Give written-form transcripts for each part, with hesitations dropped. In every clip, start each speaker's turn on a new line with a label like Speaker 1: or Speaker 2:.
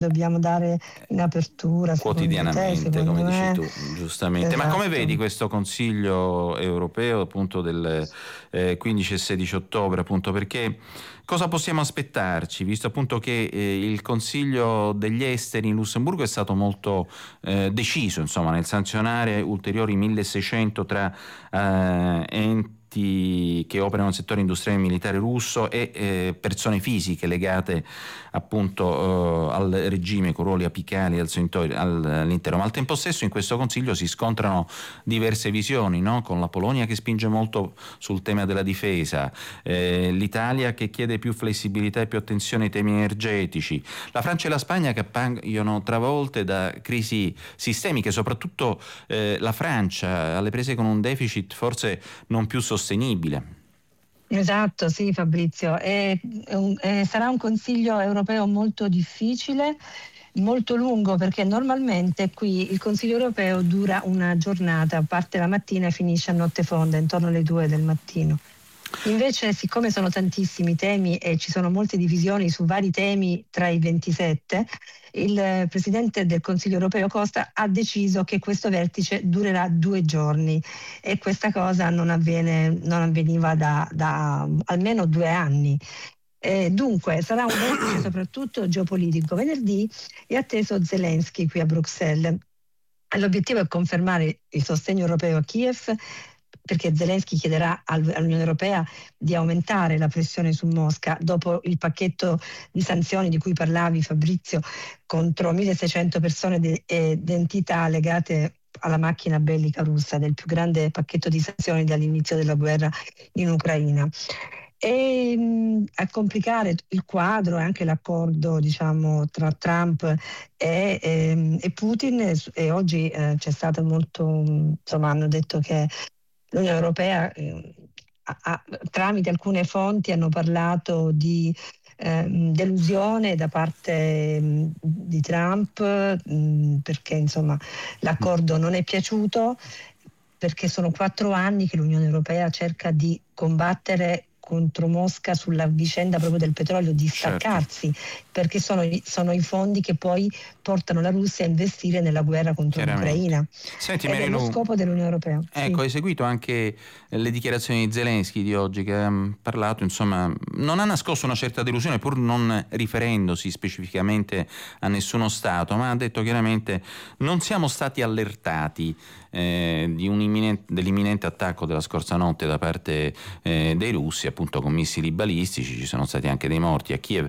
Speaker 1: dobbiamo dare in apertura
Speaker 2: quotidianamente, come dici tu, giustamente.
Speaker 1: Esatto.
Speaker 2: Ma come vedi questo Consiglio europeo appunto del 15 e 16 ottobre, appunto, perché cosa possiamo aspettarci, visto appunto che il Consiglio degli Esteri in Lussemburgo è stato molto deciso, insomma, nel sanzionare ulteriori 1600 tra enti che operano nel settore industriale e militare russo e persone fisiche legate appunto al regime con ruoli apicali all'interno. Ma al tempo stesso in questo Consiglio si scontrano diverse visioni, no? Con la Polonia che spinge molto sul tema della difesa, l'Italia che chiede più flessibilità e più attenzione ai temi energetici, la Francia e la Spagna che appaiono travolte da crisi sistemiche, soprattutto la Francia alle prese con un deficit forse non più sostenibile.
Speaker 1: Esatto, sì, Fabrizio. Sarà un Consiglio europeo molto difficile, molto lungo, perché normalmente qui il Consiglio europeo dura una giornata, parte la mattina e finisce a notte fonda, intorno alle 2 del mattino. Invece, siccome sono tantissimi temi e ci sono molte divisioni su vari temi tra i 27, il Presidente del Consiglio europeo Costa ha deciso che questo vertice durerà 2 giorni e questa cosa non avveniva da almeno 2 anni. Dunque sarà un vertice soprattutto geopolitico. Venerdì è atteso Zelensky qui a Bruxelles. L'obiettivo è confermare il sostegno europeo a Kiev, perché Zelensky chiederà all'Unione Europea di aumentare la pressione su Mosca dopo il pacchetto di sanzioni di cui parlavi, Fabrizio, contro 1600 persone d'entità legate alla macchina bellica russa, del più grande pacchetto di sanzioni dall'inizio della guerra in Ucraina. E a complicare il quadro è anche l'accordo, diciamo, tra Trump e Putin, e oggi c'è stato molto, insomma, hanno detto che l'Unione Europea tramite alcune fonti hanno parlato di delusione da parte di Trump, perché insomma l'accordo non è piaciuto, perché sono 4 anni che l'Unione Europea cerca di combattere contro Mosca sulla vicenda proprio del petrolio, di staccarsi, perché sono i fondi che poi portano la Russia a investire nella guerra contro l'Ucraina.
Speaker 2: Senti,
Speaker 1: ed è lo scopo dell'Unione Europea.
Speaker 2: Ecco,
Speaker 1: sì.
Speaker 2: hai seguito anche le dichiarazioni di Zelensky di oggi, che ha parlato, insomma, non ha nascosto una certa delusione, pur non riferendosi specificamente a nessuno Stato, ma ha detto chiaramente: non siamo stati allertati dell'imminente attacco della scorsa notte da parte dei russi, appunto con missili balistici. Ci sono stati anche dei morti a Kiev.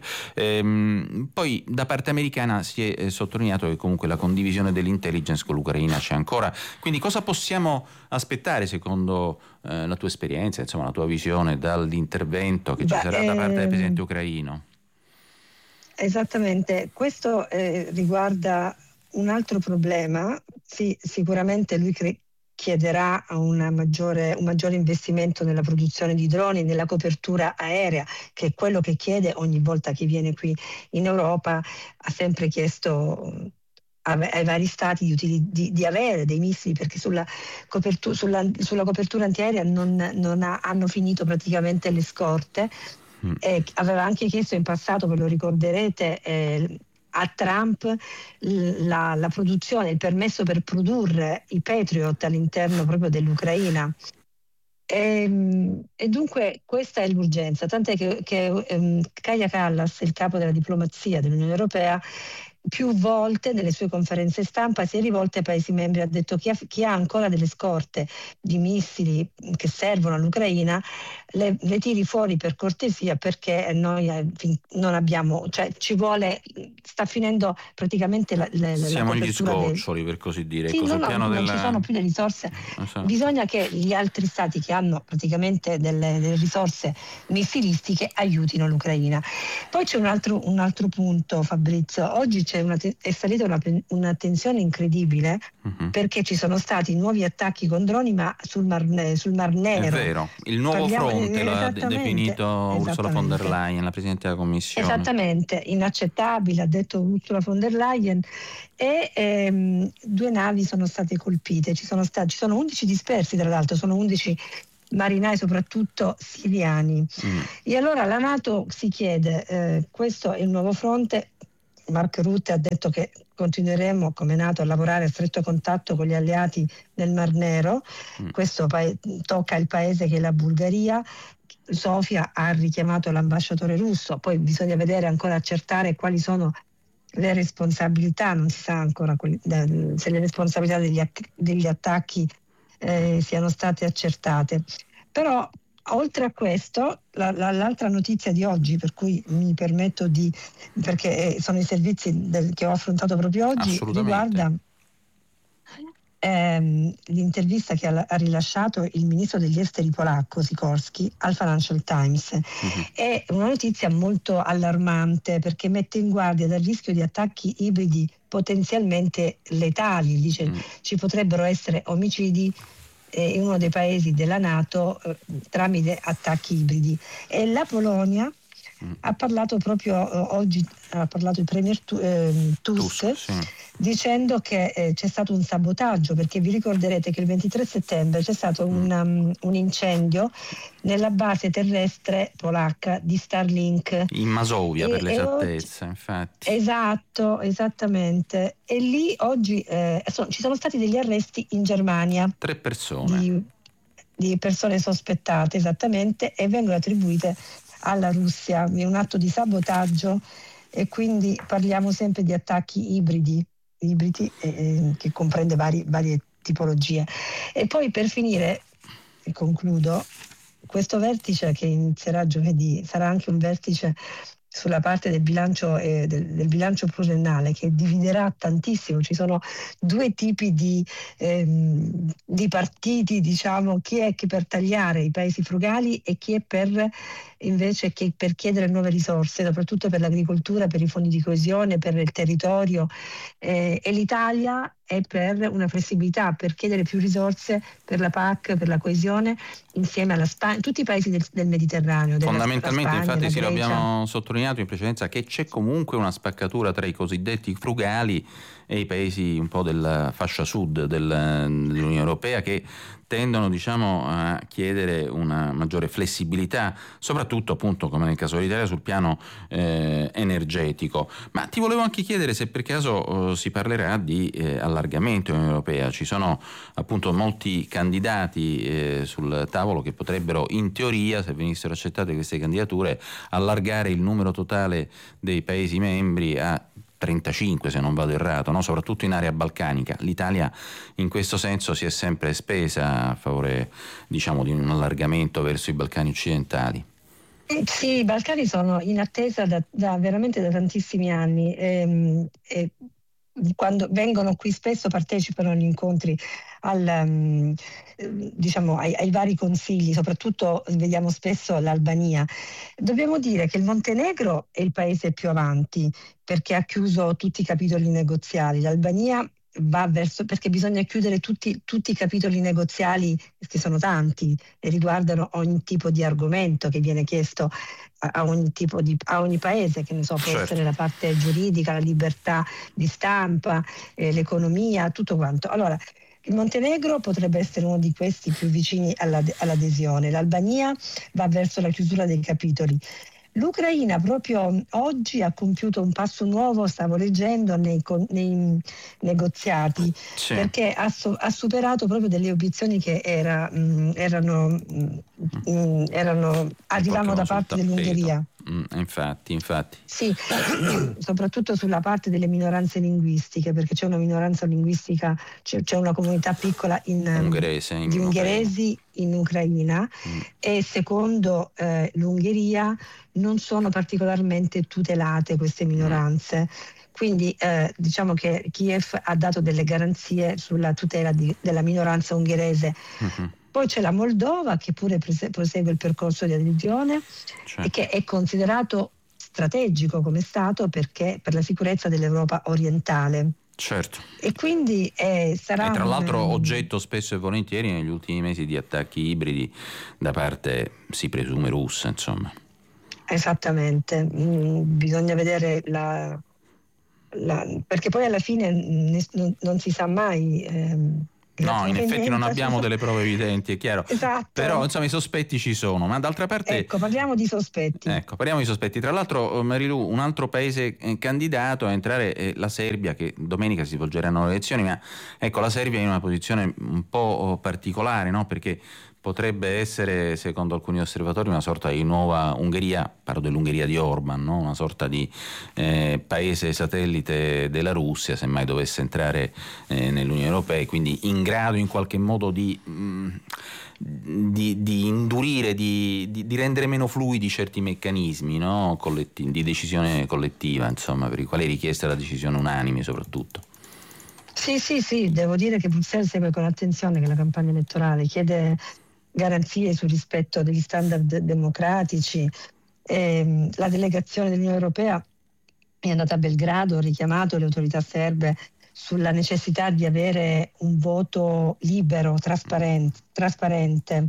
Speaker 2: Poi da parte americana si è sottolineato che comunque la condivisione dell'intelligence con l'Ucraina c'è ancora. Quindi cosa possiamo aspettare, secondo la tua esperienza, insomma la tua visione, dall'intervento che ci sarà da parte del presidente ucraino?
Speaker 1: Esattamente, questo riguarda un altro problema. Sì, sicuramente lui chiederà un maggiore investimento nella produzione di droni, nella copertura aerea, che è quello che chiede ogni volta che viene qui in Europa. Ha sempre chiesto ai vari stati di avere dei missili, perché sulla copertura antiaerea hanno finito praticamente le scorte. Aveva anche chiesto in passato, ve lo ricorderete, a Trump la produzione, il permesso per produrre i Patriot all'interno proprio dell'Ucraina. E dunque questa è l'urgenza, tant'è che Kaja Kallas, il capo della diplomazia dell'Unione Europea, più volte nelle sue conferenze stampa si è rivolta ai Paesi membri, ha detto: chi ha ancora delle scorte di missili che servono all'Ucraina le tiri fuori per cortesia, perché noi non abbiamo, cioè ci vuole, sta finendo praticamente
Speaker 2: siamo
Speaker 1: la
Speaker 2: gli sgoccioli, per così dire.
Speaker 1: Sì, non ci sono più le risorse.
Speaker 2: Esatto.
Speaker 1: Bisogna che gli altri stati che hanno praticamente delle risorse missilistiche aiutino l'Ucraina. Poi c'è un altro punto, Fabrizio. Oggi è salita una tensione incredibile, perché ci sono stati nuovi attacchi con droni, ma sul Mar Nero.
Speaker 2: È vero, il nuovo fronte l'ha definito Ursula von der Leyen, la Presidente della Commissione.
Speaker 1: Esattamente, inaccettabile, ha detto Ursula von der Leyen. E 2 navi sono state colpite, ci sono 11 dispersi, tra l'altro, sono 11 marinai, soprattutto siriani. E allora la NATO si chiede, questo è il nuovo fronte, Mark Rutte ha detto che continueremo come NATO a lavorare a stretto contatto con gli alleati nel Mar Nero. Questo tocca il paese che è la Bulgaria. Sofia ha richiamato l'ambasciatore russo, poi bisogna vedere ancora, accertare quali sono le responsabilità, non si sa ancora se le responsabilità degli attacchi siano state accertate. Però oltre a questo, l'altra notizia di oggi, per cui mi permetto perché sono i servizi che ho affrontato proprio oggi, riguarda l'intervista che ha rilasciato il ministro degli esteri polacco Sikorski al Financial Times. È una notizia molto allarmante, perché mette in guardia dal rischio di attacchi ibridi potenzialmente letali. Dice ci potrebbero essere omicidi in uno dei paesi della NATO tramite attacchi ibridi. E la Polonia ha parlato proprio oggi, ha parlato il premier Tusk,
Speaker 2: sì,
Speaker 1: dicendo che c'è stato un sabotaggio, perché vi ricorderete che il 23 settembre c'è stato un incendio nella base terrestre polacca di Starlink.
Speaker 2: In Masovia, per l'esattezza, infatti.
Speaker 1: Esatto, esattamente. E lì oggi ci sono stati degli arresti in Germania.
Speaker 2: 3 persone.
Speaker 1: Di persone sospettate, esattamente, e vengono attribuite alla Russia. È un atto di sabotaggio, e quindi parliamo sempre di attacchi ibridi che comprende varie tipologie. E poi, per finire, e concludo, questo vertice che inizierà giovedì sarà anche un vertice sulla parte del bilancio del bilancio pluriennale, che dividerà tantissimo. Ci sono due tipi di partiti, diciamo: chi è che per tagliare i paesi frugali e chi è invece per chiedere nuove risorse, soprattutto per l'agricoltura, per i fondi di coesione, per il territorio, e l'Italia è per una flessibilità, per chiedere più risorse per la PAC, per la coesione, insieme alla Spagna, tutti i paesi del Mediterraneo.
Speaker 2: Fondamentalmente,
Speaker 1: Spagna,
Speaker 2: infatti,
Speaker 1: lo
Speaker 2: abbiamo sottolineato in precedenza che c'è comunque una spaccatura tra i cosiddetti frugali e i paesi un po' della fascia sud dell'Unione Europea, che tendono, diciamo, a chiedere una maggiore flessibilità, soprattutto, appunto, come nel caso dell'Italia, sul piano energetico. Ma ti volevo anche chiedere se per caso si parlerà di allargamento dell'Unione Europea. Ci sono appunto molti candidati sul tavolo che potrebbero, in teoria, se venissero accettate queste candidature, allargare il numero totale dei Paesi membri a 35, se non vado errato, no? Soprattutto in area balcanica. L'Italia in questo senso si è sempre spesa a favore, diciamo, di un allargamento verso i Balcani occidentali.
Speaker 1: Sì, i Balcani sono in attesa veramente da tantissimi anni. Quando vengono qui spesso partecipano agli incontri, diciamo, ai vari consigli, soprattutto vediamo spesso l'Albania. Dobbiamo dire che il Montenegro è il paese più avanti, perché ha chiuso tutti i capitoli negoziali. L'Albania va verso, perché bisogna chiudere tutti i capitoli negoziali, che sono tanti e riguardano ogni tipo di argomento che viene chiesto a ogni paese, che ne so, può essere la parte giuridica, la libertà di stampa, l'economia, tutto quanto. Allora, il Montenegro potrebbe essere uno di questi più vicini all'adesione. L'Albania va verso la chiusura dei capitoli. L'Ucraina proprio oggi ha compiuto un passo nuovo, stavo leggendo, nei negoziati, perché ha superato proprio delle obiezioni che arrivavano da parte dell'Ungheria.
Speaker 2: Infatti.
Speaker 1: Sì, soprattutto sulla parte delle minoranze linguistiche, perché c'è una minoranza linguistica, c'è una comunità piccola di ungheresi in Ucraina, e secondo l'Ungheria non sono particolarmente tutelate queste minoranze. Quindi diciamo che Kiev ha dato delle garanzie sulla tutela della minoranza ungherese. Poi c'è la Moldova, che pure prosegue il percorso di adesione, e che è considerato strategico come Stato, perché per la sicurezza dell'Europa orientale.
Speaker 2: Certo.
Speaker 1: E quindi sarà
Speaker 2: tra l'altro oggetto spesso e volentieri negli ultimi mesi di attacchi ibridi da parte, si presume, russa, insomma.
Speaker 1: Esattamente. Bisogna vedere perché poi alla fine non si sa mai
Speaker 2: No, in effetti non abbiamo delle prove evidenti, è chiaro.
Speaker 1: Esatto.
Speaker 2: Però insomma i sospetti ci sono, ma d'altra parte...
Speaker 1: Ecco, parliamo di sospetti.
Speaker 2: Ecco, parliamo di sospetti. Tra l'altro, Marilu, un altro paese candidato a entrare è la Serbia, che domenica si svolgeranno le elezioni, ma ecco, la Serbia è in una posizione un po' particolare, no? Perché potrebbe essere, secondo alcuni osservatori, una sorta di nuova Ungheria, parlo dell'Ungheria di Orban, no? Una sorta di paese satellite della Russia, se mai dovesse entrare nell'Unione Europea, quindi in grado in qualche modo di indurire, di rendere meno fluidi certi meccanismi, no? Di decisione collettiva, insomma, per i quali è richiesta la decisione unanime soprattutto.
Speaker 1: Sì, devo dire che Bruxelles segue con attenzione che la campagna elettorale chiede garanzie sul rispetto degli standard democratici. La delegazione dell'Unione Europea è andata a Belgrado, ha richiamato le autorità serbe sulla necessità di avere un voto libero, trasparente.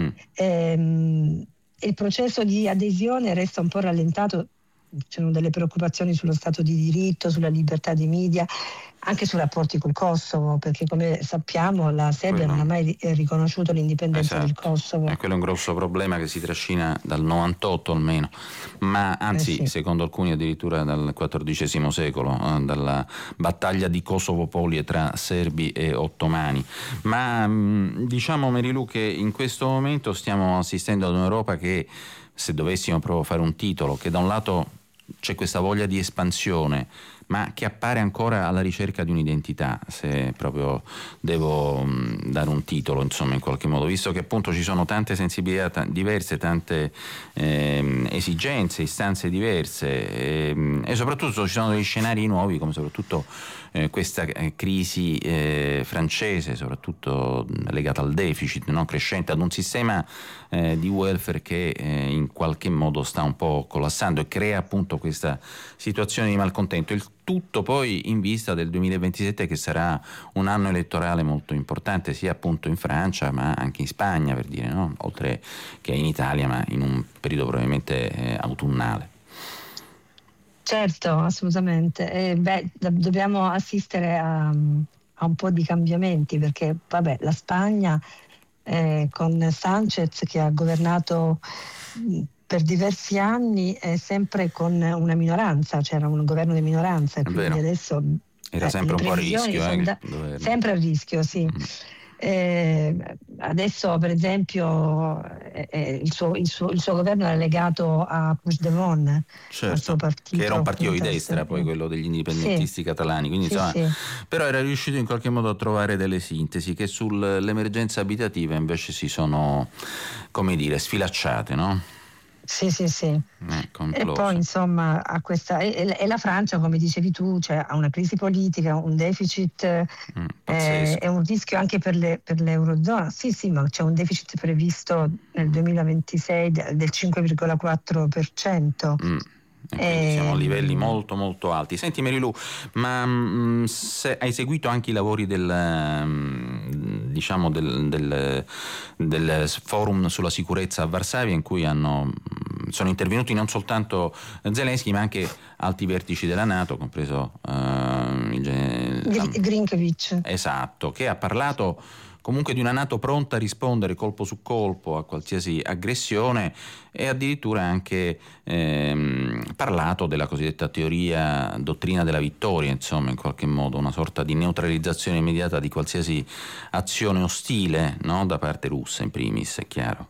Speaker 1: Il processo di adesione resta un po' rallentato, c'erano delle preoccupazioni sullo Stato di diritto, sulla libertà dei media, anche sui rapporti col Kosovo, perché come sappiamo la Serbia non ha mai riconosciuto l'indipendenza del Kosovo.
Speaker 2: Quello è un grosso problema che si trascina dal 98 almeno, ma anzi secondo alcuni addirittura dal XIV secolo, dalla battaglia di Kosovo-Polie tra serbi e ottomani. Ma diciamo, Marilu, che in questo momento stiamo assistendo ad un'Europa che, se dovessimo proprio fare un titolo, che da un lato c'è questa voglia di espansione, ma che appare ancora alla ricerca di un'identità, se proprio devo dare un titolo, insomma, in qualche modo, visto che appunto ci sono tante sensibilità diverse, tante esigenze, istanze diverse, e soprattutto ci sono degli scenari nuovi, come soprattutto questa crisi francese, soprattutto legata al deficit, no? Crescente, ad un sistema di welfare che in qualche modo sta un po' collassando e crea appunto questa situazione di malcontento. Il tutto poi in vista del 2027, che sarà un anno elettorale molto importante sia appunto in Francia ma anche in Spagna, per dire, no? Oltre che in Italia, ma in un periodo probabilmente autunnale.
Speaker 1: Certo, assolutamente. Dobbiamo assistere a un po' di cambiamenti, perché la Spagna con Sanchez, che ha governato per diversi anni sempre con una minoranza, c'era un governo di minoranza, e quindi adesso
Speaker 2: era sempre un po' a rischio.
Speaker 1: Sempre a rischio, sì. Adesso per esempio il suo governo era legato a Puigdemont, al suo partito,
Speaker 2: che era un partito di destra, poi quello degli indipendentisti catalani, quindi però era riuscito in qualche modo a trovare delle sintesi che sull'emergenza abitativa invece si sono, come dire, sfilacciate, no?
Speaker 1: Sì. E poi insomma a questa e la Francia, come dicevi tu, cioè, ha una crisi politica, un deficit, è un rischio anche per l'Eurozona. Sì, ma c'è un deficit previsto nel 2026 del 5,4%.
Speaker 2: Quindi siamo a livelli molto molto alti. Senti Marilu, ma se hai seguito anche i lavori del forum sulla sicurezza a Varsavia, in cui sono intervenuti non soltanto Zelensky ma anche alti vertici della NATO, compreso
Speaker 1: Grinkevic.
Speaker 2: Esatto, che ha parlato comunque di una NATO pronta a rispondere colpo su colpo a qualsiasi aggressione, e addirittura anche parlato della cosiddetta dottrina della vittoria, insomma, in qualche modo una sorta di neutralizzazione immediata di qualsiasi azione ostile, no? Da parte russa in primis, è chiaro.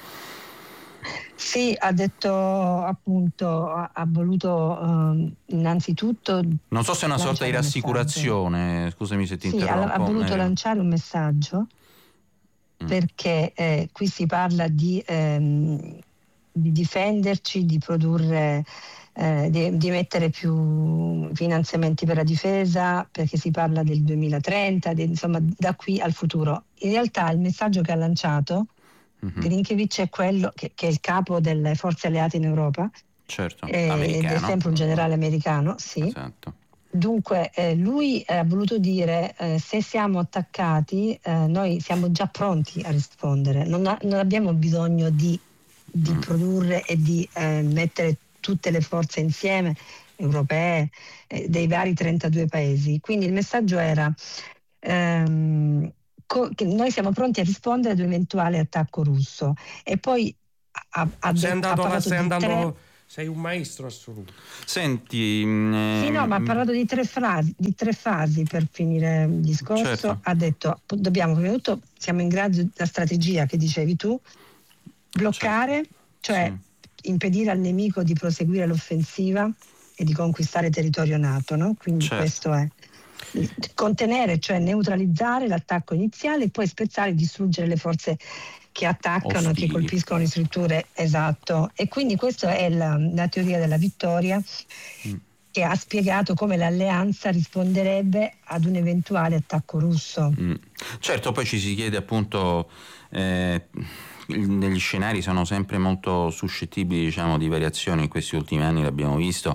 Speaker 1: Sì, ha detto appunto, ha voluto innanzitutto...
Speaker 2: Non so se è una sorta di rassicurazione, scusami se ti interrompo.
Speaker 1: Ha voluto lanciare un messaggio, perché qui si parla di difenderci, di produrre, di mettere più finanziamenti per la difesa, perché si parla del 2030, insomma da qui al futuro. In realtà il messaggio che ha lanciato Grinkevic è quello che è il capo delle forze alleate in Europa,
Speaker 2: certo,
Speaker 1: ed è sempre un generale americano, sì.
Speaker 2: Esatto.
Speaker 1: Dunque lui ha voluto dire se siamo attaccati noi siamo già pronti a rispondere, non abbiamo bisogno di produrre e di mettere tutte le forze insieme, europee, dei vari 32 paesi. Quindi il messaggio era che noi siamo pronti a rispondere ad un eventuale attacco russo. E poi
Speaker 3: sei un maestro assoluto.
Speaker 2: Senti,
Speaker 1: sì, no, ma ha parlato di tre fasi per finire il discorso.
Speaker 2: Certo.
Speaker 1: Ha detto dobbiamo, prima di tutto, siamo in grado, la strategia che dicevi tu, bloccare, cioè impedire al nemico di proseguire l'offensiva e di conquistare territorio NATO, no? Quindi questo è contenere, cioè neutralizzare l'attacco iniziale e poi spezzare e distruggere le forze che attaccano,
Speaker 2: ostili,
Speaker 1: che colpiscono le strutture, esatto. E quindi questa è la teoria della vittoria, che ha spiegato come l'alleanza risponderebbe ad un eventuale attacco russo.
Speaker 2: Certo, poi ci si chiede appunto, negli scenari sono sempre molto suscettibili, diciamo, di variazioni, in questi ultimi anni l'abbiamo visto.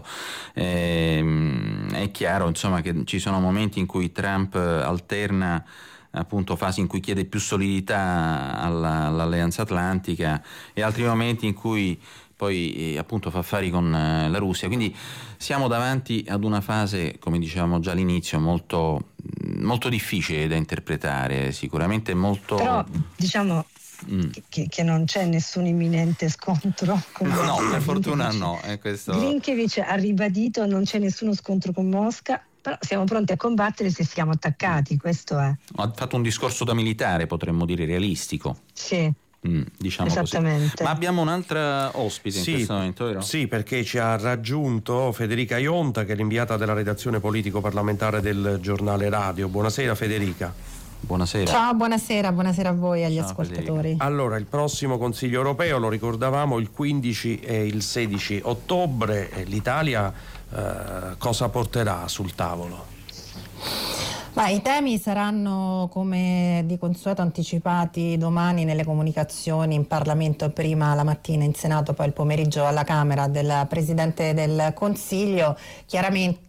Speaker 2: È chiaro, insomma, che ci sono momenti in cui Trump alterna appunto fasi in cui chiede più solidità all'Alleanza Atlantica e altri momenti in cui poi appunto fa affari con la Russia, quindi siamo davanti ad una fase, come dicevamo già all'inizio, molto, molto difficile da interpretare, sicuramente molto...
Speaker 1: Però diciamo che non c'è nessun imminente scontro con
Speaker 2: no, per fortuna no.
Speaker 1: Grinkevic ha ribadito non c'è nessuno scontro con Mosca, però siamo pronti a combattere se siamo attaccati, questo è.
Speaker 2: Ha fatto un discorso da militare, potremmo dire realistico.
Speaker 1: Sì.
Speaker 2: Diciamo
Speaker 1: esattamente.
Speaker 2: Così. Ma abbiamo un'altra ospite in questo momento, vero?
Speaker 3: Sì, perché ci ha raggiunto Federica Ionta, che è l'inviata della redazione politico-parlamentare del giornale radio. Buonasera Federica.
Speaker 2: Buonasera.
Speaker 4: Ciao, buonasera a voi e agli ascoltatori.
Speaker 3: Federica. Allora, il prossimo Consiglio europeo, lo ricordavamo, il 15 e il 16 ottobre. L'Italia cosa porterà sul tavolo?
Speaker 4: I temi saranno, come di consueto, anticipati domani nelle comunicazioni in Parlamento, prima la mattina in Senato, poi il pomeriggio alla Camera, del Presidente del Consiglio. Chiaramente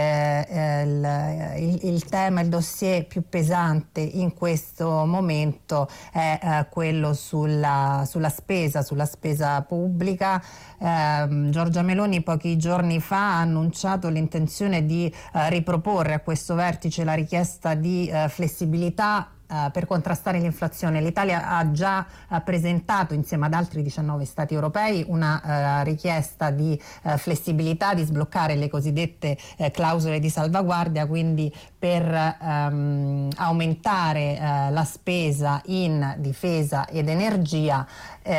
Speaker 4: il tema, il dossier più pesante in questo momento è quello sulla spesa pubblica. Giorgia Meloni pochi giorni fa ha annunciato l'intenzione di riproporre a questo vertice la richiesta di flessibilità per contrastare l'inflazione. L'Italia ha già presentato insieme ad altri 19 Stati europei una richiesta di flessibilità, di sbloccare le cosiddette clausole di salvaguardia, quindi per aumentare la spesa in difesa ed energia,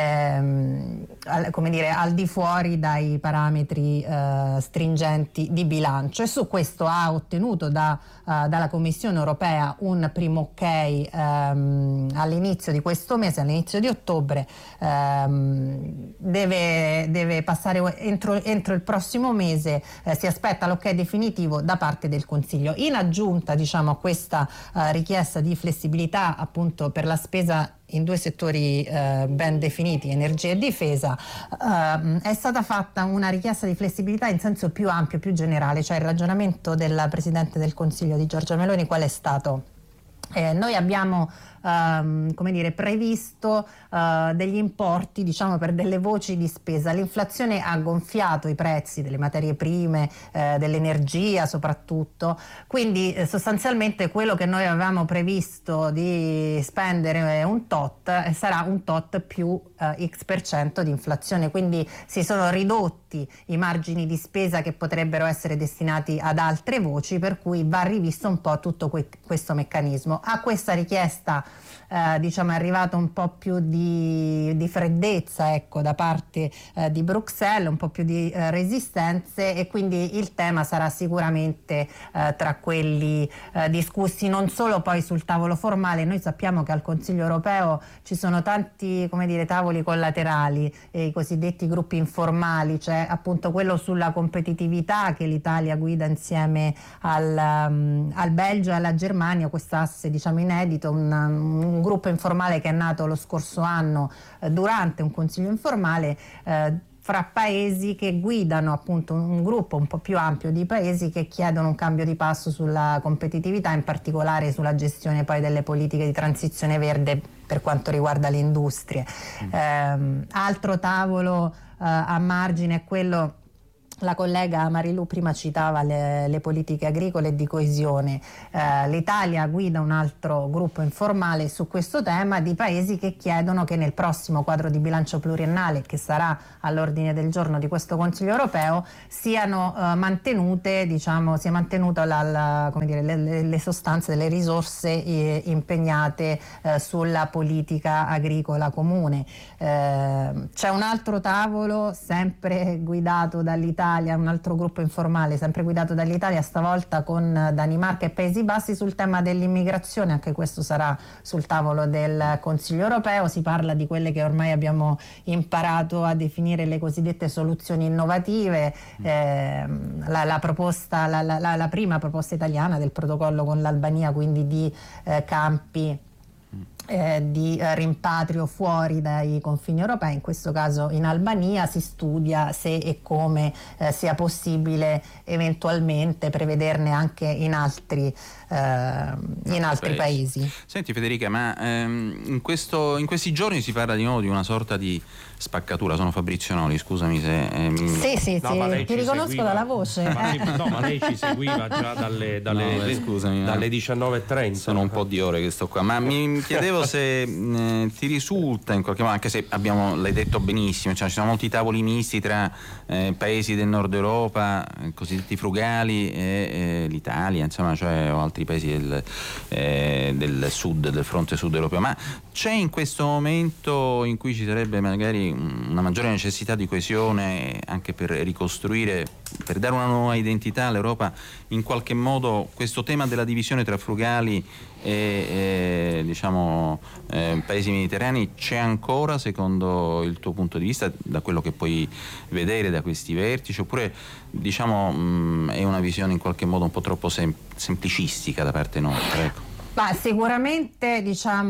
Speaker 4: come dire, al di fuori dai parametri stringenti di bilancio. E su questo ha ottenuto dalla Commissione europea un primo ok all'inizio di questo mese, all'inizio di ottobre. Deve passare entro il prossimo mese, si aspetta l'ok definitivo da parte del Consiglio. In aggiunta, diciamo, a questa richiesta di flessibilità appunto per la spesa in due settori ben definiti, energia e difesa, è stata fatta una richiesta di flessibilità in senso più ampio, più generale. Cioè, il ragionamento della Presidente del Consiglio di Giorgia Meloni qual è stato? Noi abbiamo previsto degli importi, diciamo, per delle voci di spesa. L'inflazione ha gonfiato i prezzi delle materie prime, dell'energia soprattutto, quindi sostanzialmente quello che noi avevamo previsto di spendere un tot sarà un tot più X% di inflazione, quindi si sono ridotti i margini di spesa che potrebbero essere destinati ad altre voci, per cui va rivisto un po' tutto questo meccanismo. A questa richiesta diciamo è arrivato un po' più di freddezza, ecco, da parte di Bruxelles, un po' più di resistenze, e quindi il tema sarà sicuramente tra quelli discussi non solo poi sul tavolo formale. Noi sappiamo che al Consiglio europeo ci sono tanti, come dire, tavoli collaterali, i cosiddetti gruppi informali. C'è appunto quello sulla competitività che l'Italia guida insieme al Belgio e alla Germania, quest'asse, diciamo, inedito, un gruppo informale che è nato lo scorso anno durante un consiglio informale fra paesi che guidano appunto un gruppo un po' più ampio di paesi che chiedono un cambio di passo sulla competitività, in particolare sulla gestione poi delle politiche di transizione verde per quanto riguarda le industrie. Altro tavolo a margine è quello La collega Marilu prima citava le politiche agricole e di coesione. L'Italia guida un altro gruppo informale su questo tema di paesi che chiedono che nel prossimo quadro di bilancio pluriennale, che sarà all'ordine del giorno di questo Consiglio europeo, siano mantenute, diciamo, sia mantenuta le sostanze delle risorse impegnate sulla politica agricola comune. C'è un altro tavolo sempre guidato dall'Italia, un altro gruppo informale sempre guidato dall'Italia, stavolta con Danimarca e Paesi Bassi, sul tema dell'immigrazione. Anche questo sarà sul tavolo del Consiglio europeo. Si parla di quelle che ormai abbiamo imparato a definire le cosiddette soluzioni innovative, la prima proposta italiana del protocollo con l'Albania, quindi di campi di rimpatrio fuori dai confini europei. In questo caso in Albania si studia se e come sia possibile eventualmente prevederne anche in altri paesi.
Speaker 2: Senti Federica, ma in questi giorni si parla di nuovo di una sorta di spaccatura. Sono Fabrizio Noli, scusami se
Speaker 4: sì, ti riconosco
Speaker 3: seguiva,
Speaker 4: dalla voce.
Speaker 3: Ma lei ci seguiva già dalle 19:30.
Speaker 2: Sono un po' di ore che sto qua, ma mi chiedevo se ti risulta in qualche modo, anche se l'hai detto benissimo, cioè ci sono molti tavoli misti tra paesi del nord Europa, cosiddetti frugali, e l'Italia, insomma, cioè o altri paesi del sud, del fronte sud europeo, ma c'è in questo momento in cui ci sarebbe magari una maggiore necessità di coesione anche per ricostruire, per dare una nuova identità all'Europa, in qualche modo questo tema della divisione tra frugali e paesi mediterranei c'è ancora, secondo il tuo punto di vista, da quello che puoi vedere da questi vertici, oppure è una visione in qualche modo un po' troppo semplicistica da parte nostra? Ecco.
Speaker 4: Ma sicuramente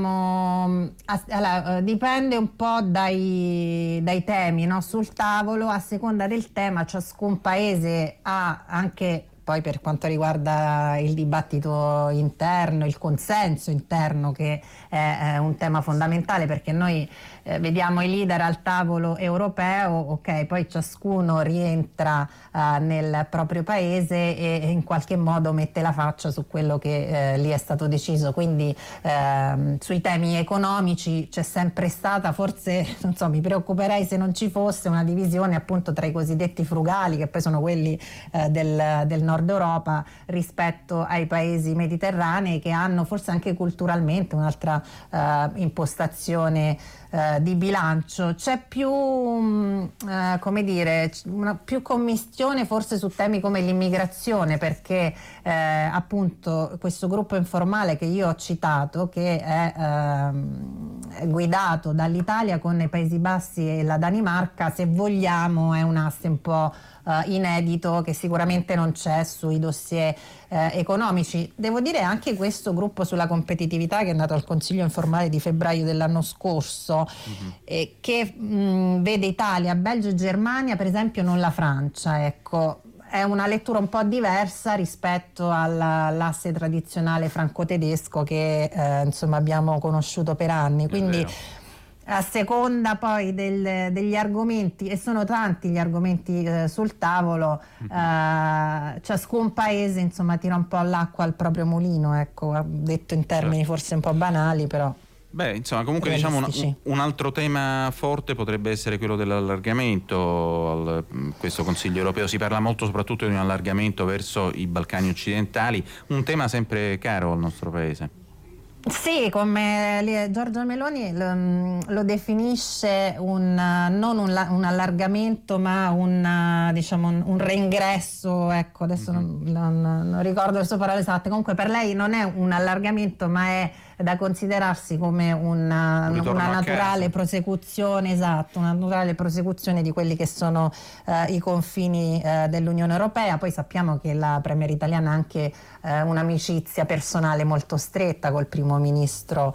Speaker 4: dipende un po' dai temi, no? Sul tavolo, a seconda del tema, ciascun paese ha anche, poi per quanto riguarda il dibattito interno, il consenso interno, che è un tema fondamentale, perché noi vediamo i leader al tavolo europeo, ok, poi ciascuno rientra nel proprio paese e in qualche modo mette la faccia su quello che lì è stato deciso. Quindi sui temi economici c'è sempre stata, forse non so, mi preoccuperei se non ci fosse una divisione appunto tra i cosiddetti frugali, che poi sono quelli del nord Europa, rispetto ai paesi mediterranei, che hanno forse anche culturalmente un'altra impostazione di bilancio. C'è più una più commistione forse su temi come l'immigrazione, perché appunto questo gruppo informale che io ho citato, che è guidato dall'Italia con i Paesi Bassi e la Danimarca, se vogliamo è un asse un po' inedito, che sicuramente non c'è sui dossier economici. Devo dire anche questo gruppo sulla competitività, che è andato al Consiglio informale di febbraio dell'anno scorso, che vede Italia, Belgio e Germania, per esempio, non la Francia, ecco. È una lettura un po' diversa rispetto all'asse tradizionale franco-tedesco che abbiamo conosciuto per anni. Quindi a seconda poi degli argomenti, e sono tanti gli argomenti sul tavolo, ciascun paese tira un po' l'acqua al proprio mulino, ecco, detto in termini forse un po' banali, però
Speaker 2: comunque un altro tema forte potrebbe essere quello dell'allargamento. Questo Consiglio europeo si parla molto soprattutto di un allargamento verso i Balcani occidentali, un tema sempre caro al nostro paese.
Speaker 4: Sì, come Giorgia Meloni lo definisce non un allargamento, ma un reingresso, ecco, adesso non ricordo le sue parole esatte. Comunque per lei non è un allargamento, ma è da considerarsi come una naturale prosecuzione, una naturale prosecuzione di quelli che sono i confini dell'Unione Europea. Poi sappiamo che la premier italiana ha anche un'amicizia personale molto stretta col primo ministro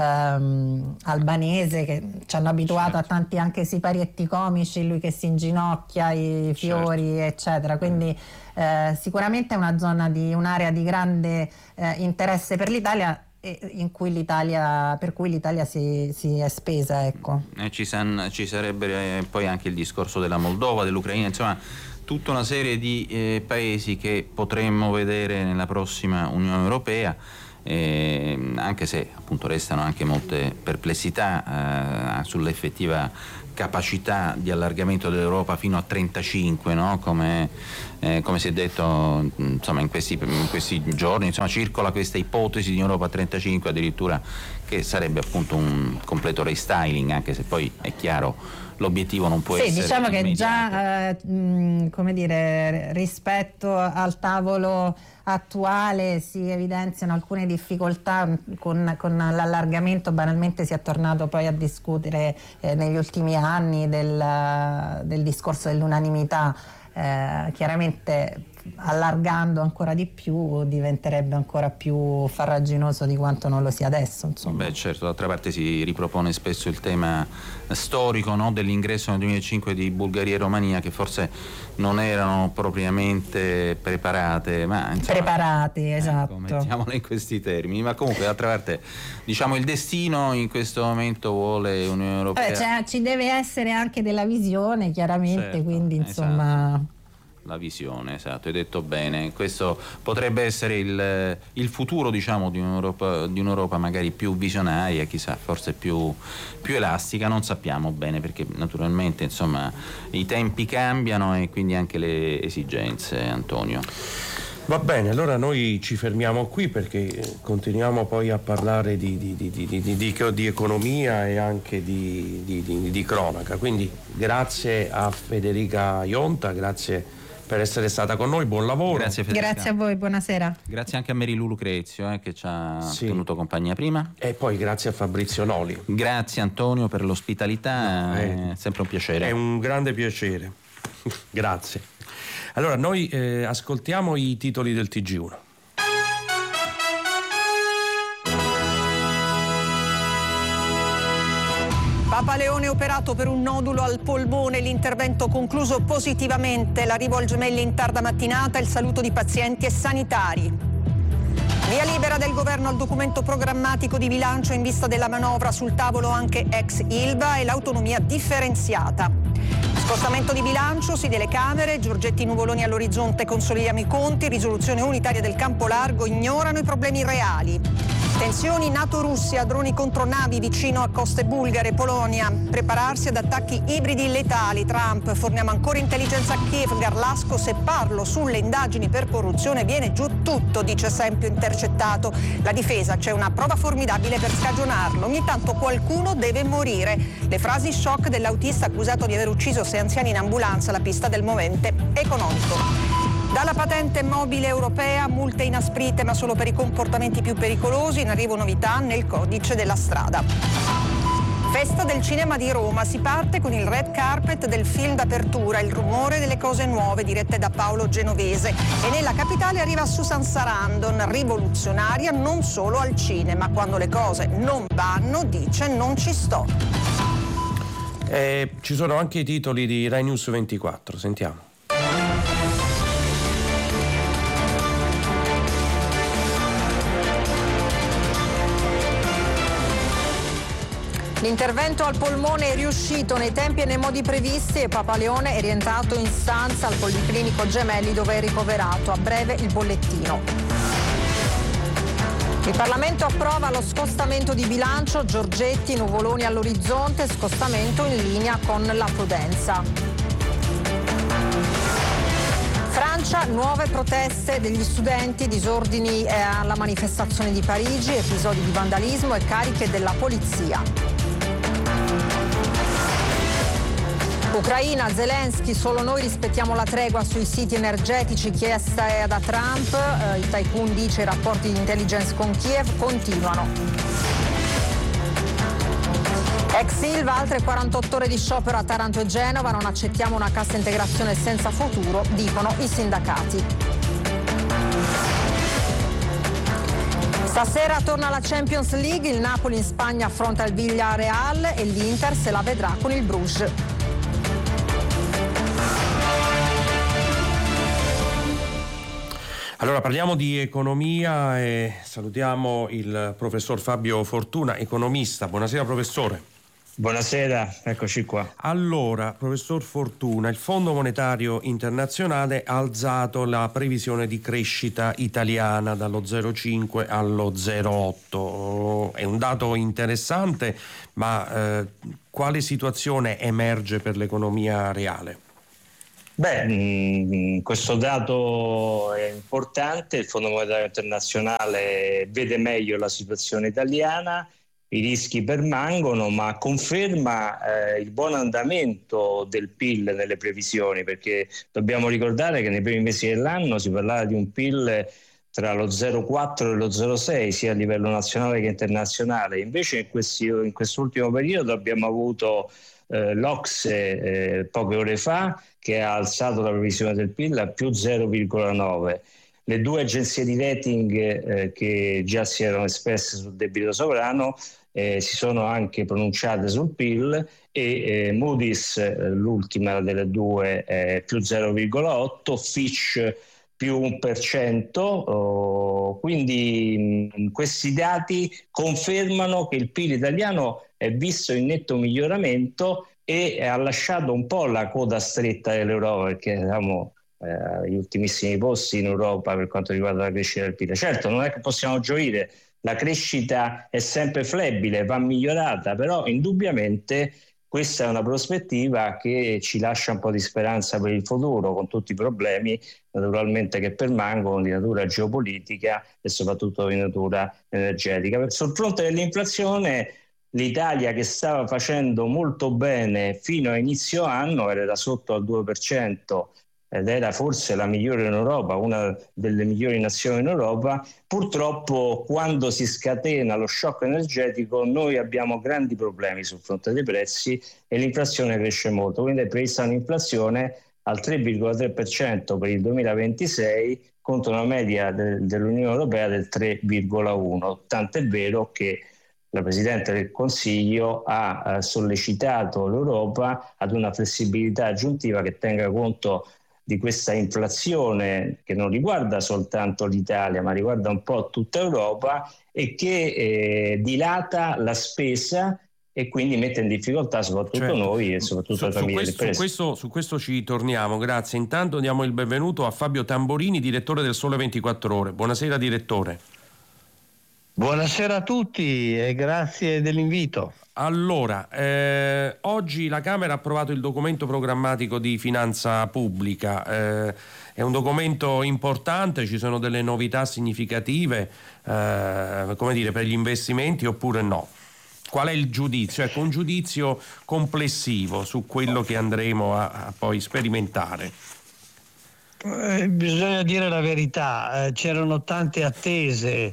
Speaker 4: albanese, che ci hanno abituato a tanti anche siparietti comici, lui che si inginocchia, i fiori, eccetera. Quindi sicuramente è un'area di grande interesse per l'Italia, per cui l'Italia si è spesa, ecco.
Speaker 2: Ci sarebbe poi anche il discorso della Moldova, dell'Ucraina, tutta una serie di paesi che potremmo vedere nella prossima Unione Europea, anche se appunto restano anche molte perplessità sull'effettiva capacità di allargamento dell'Europa fino a 35, no? Come si è detto, insomma, in questi giorni, insomma, circola questa ipotesi di Europa 35 addirittura, che sarebbe appunto un completo restyling, anche se poi è chiaro l'obiettivo non può essere.
Speaker 4: Sì, diciamo che già come dire, rispetto al tavolo attuale si evidenziano alcune difficoltà con l'allargamento. Banalmente si è tornato poi a discutere negli ultimi anni del discorso dell'unanimità. Chiaramente allargando ancora di più diventerebbe ancora più farraginoso di quanto non lo sia adesso, insomma.
Speaker 2: Beh, certo, d'altra parte si ripropone spesso il tema storico, no, dell'ingresso nel 2005 di Bulgaria e Romania, che forse non erano propriamente preparate, ma insomma,
Speaker 4: preparati, esatto,
Speaker 2: mettiamolo in questi termini. Ma comunque d'altra parte, diciamo, il destino in questo momento vuole Unione Europea.
Speaker 4: Ci deve essere anche della visione, chiaramente,
Speaker 2: certo,
Speaker 4: quindi insomma,
Speaker 2: esatto. La visione, esatto, hai detto bene. Questo potrebbe essere il futuro, diciamo, di un'Europa magari più visionaria, chissà, forse più elastica, non sappiamo bene, perché naturalmente, insomma, i tempi cambiano e quindi anche le esigenze, Antonio.
Speaker 3: Va bene, allora noi ci fermiamo qui, perché continuiamo poi a parlare di economia e anche di cronaca. Quindi grazie a Federica Ionta, grazie per essere stata con noi, buon lavoro.
Speaker 2: Grazie Federica.
Speaker 4: Grazie a voi, buonasera.
Speaker 2: Grazie anche a Merilu Lucrezio, che ci ha tenuto compagnia prima.
Speaker 3: E poi grazie a Fabrizio Noli.
Speaker 2: Grazie Antonio per l'ospitalità, è sempre un piacere.
Speaker 3: È un grande piacere. Grazie. Allora noi ascoltiamo i titoli del TG1.
Speaker 5: Papa Leone operato per un nodulo al polmone, l'intervento concluso positivamente, l'arrivo al Gemelli in tarda mattinata, il saluto di pazienti e sanitari. Via libera del governo al documento programmatico di bilancio in vista della manovra, sul tavolo anche ex Ilva e l'autonomia differenziata. Scostamento di bilancio, sì delle Camere, Giorgetti Nuvoloni all'orizzonte, consolidiamo i conti, risoluzione unitaria del campo largo, ignorano i problemi reali. Tensioni NATO-Russia, droni contro navi vicino a coste bulgare, Polonia. Prepararsi ad attacchi ibridi letali, Trump. Forniamo ancora intelligenza a Kiev, Garlasco, se parlo sulle indagini per corruzione viene giù tutto, dice Sempio intercettato. La difesa, c'è una prova formidabile per scagionarlo. Ogni tanto qualcuno deve morire. Le frasi shock dell'autista accusato di aver ucciso 6 anziani in ambulanza, la pista del movente economico. Dalla patente mobile europea, multe inasprite ma solo per i comportamenti più pericolosi, in arrivo novità nel codice della strada. Festa del cinema di Roma, si parte con il red carpet del film d'apertura, Il rumore delle cose nuove, dirette da Paolo Genovese. E nella capitale arriva Susan Sarandon, rivoluzionaria non solo al cinema, quando le cose non vanno dice non ci sto.
Speaker 3: Ci sono anche i titoli di Rai News 24, sentiamo.
Speaker 5: L'intervento al polmone è riuscito nei tempi e nei modi previsti e Papa Leone è rientrato in stanza al Policlinico Gemelli, dove è ricoverato. A breve il bollettino. Il Parlamento approva lo scostamento di bilancio, Giorgetti, Nuvoloni all'orizzonte, scostamento in linea con la prudenza. Francia, nuove proteste degli studenti, disordini alla manifestazione di Parigi, episodi di vandalismo e cariche della polizia. Ucraina, Zelensky, solo noi rispettiamo la tregua sui siti energetici chiesta da Trump. Il tycoon dice i rapporti di intelligence con Kiev continuano. Ex Ilva, altre 48 ore di sciopero a Taranto e Genova, non accettiamo una cassa integrazione senza futuro, dicono i sindacati. Stasera torna la Champions League, il Napoli in Spagna affronta il Villarreal e l'Inter se la vedrà con il Bruges.
Speaker 3: Allora parliamo di economia e salutiamo il professor Fabio Fortuna, economista. Buonasera professore.
Speaker 6: Buonasera, eccoci qua.
Speaker 3: Allora, professor Fortuna, il Fondo Monetario Internazionale ha alzato la previsione di crescita italiana dallo 0,5 allo 0,8. È un dato interessante, ma quale situazione emerge per l'economia reale?
Speaker 6: Questo dato è importante, il Fondo Monetario Internazionale vede meglio la situazione italiana, i rischi permangono, ma conferma il buon andamento del PIL nelle previsioni, perché dobbiamo ricordare che nei primi mesi dell'anno si parlava di un PIL tra lo 0,4 e lo 0,6 sia a livello nazionale che internazionale. Invece in quest'ultimo periodo abbiamo avuto l'Ocse poche ore fa che ha alzato la previsione del PIL a più 0,9. Le due agenzie di rating che già si erano espresse sul debito sovrano si sono anche pronunciate sul PIL e Moody's, l'ultima delle due, più 0,8, Fitch più 1%, quindi questi dati confermano che il PIL italiano è visto in netto miglioramento e ha lasciato un po' la coda stretta dell'Europa, perché siamo agli ultimissimi posti in Europa per quanto riguarda la crescita del PIL. Certo, non è che possiamo gioire, la crescita è sempre flebile, va migliorata, però indubbiamente questa è una prospettiva che ci lascia un po' di speranza per il futuro, con tutti i problemi naturalmente che permangono di natura geopolitica e soprattutto di natura energetica. Sul fronte dell'inflazione, l'Italia, che stava facendo molto bene fino a inizio anno, era sotto al 2%, ed era forse la migliore in Europa, una delle migliori nazioni in Europa. Purtroppo quando si scatena lo shock energetico noi abbiamo grandi problemi sul fronte dei prezzi e l'inflazione cresce molto, quindi è prevista un'inflazione al 3,3% per il 2026 contro una media dell'Unione Europea del 3,1%, tant'è vero che la Presidente del Consiglio ha sollecitato l'Europa ad una flessibilità aggiuntiva che tenga conto di questa inflazione che non riguarda soltanto l'Italia ma riguarda un po' tutta Europa e che dilata la spesa e quindi mette in difficoltà soprattutto noi e soprattutto le famiglie e le imprese.
Speaker 3: Su questo ci torniamo, grazie. Intanto diamo il benvenuto a Fabio Tamborini, direttore del Sole 24 Ore. Buonasera direttore.
Speaker 7: Buonasera a tutti e grazie dell'invito.
Speaker 3: Allora, oggi la Camera ha approvato il documento programmatico di finanza pubblica, è un documento importante, ci sono delle novità significative, come dire, per gli investimenti oppure no? Qual è il giudizio? Ecco, un giudizio complessivo su quello che andremo a poi sperimentare.
Speaker 7: Bisogna dire la verità, c'erano tante attese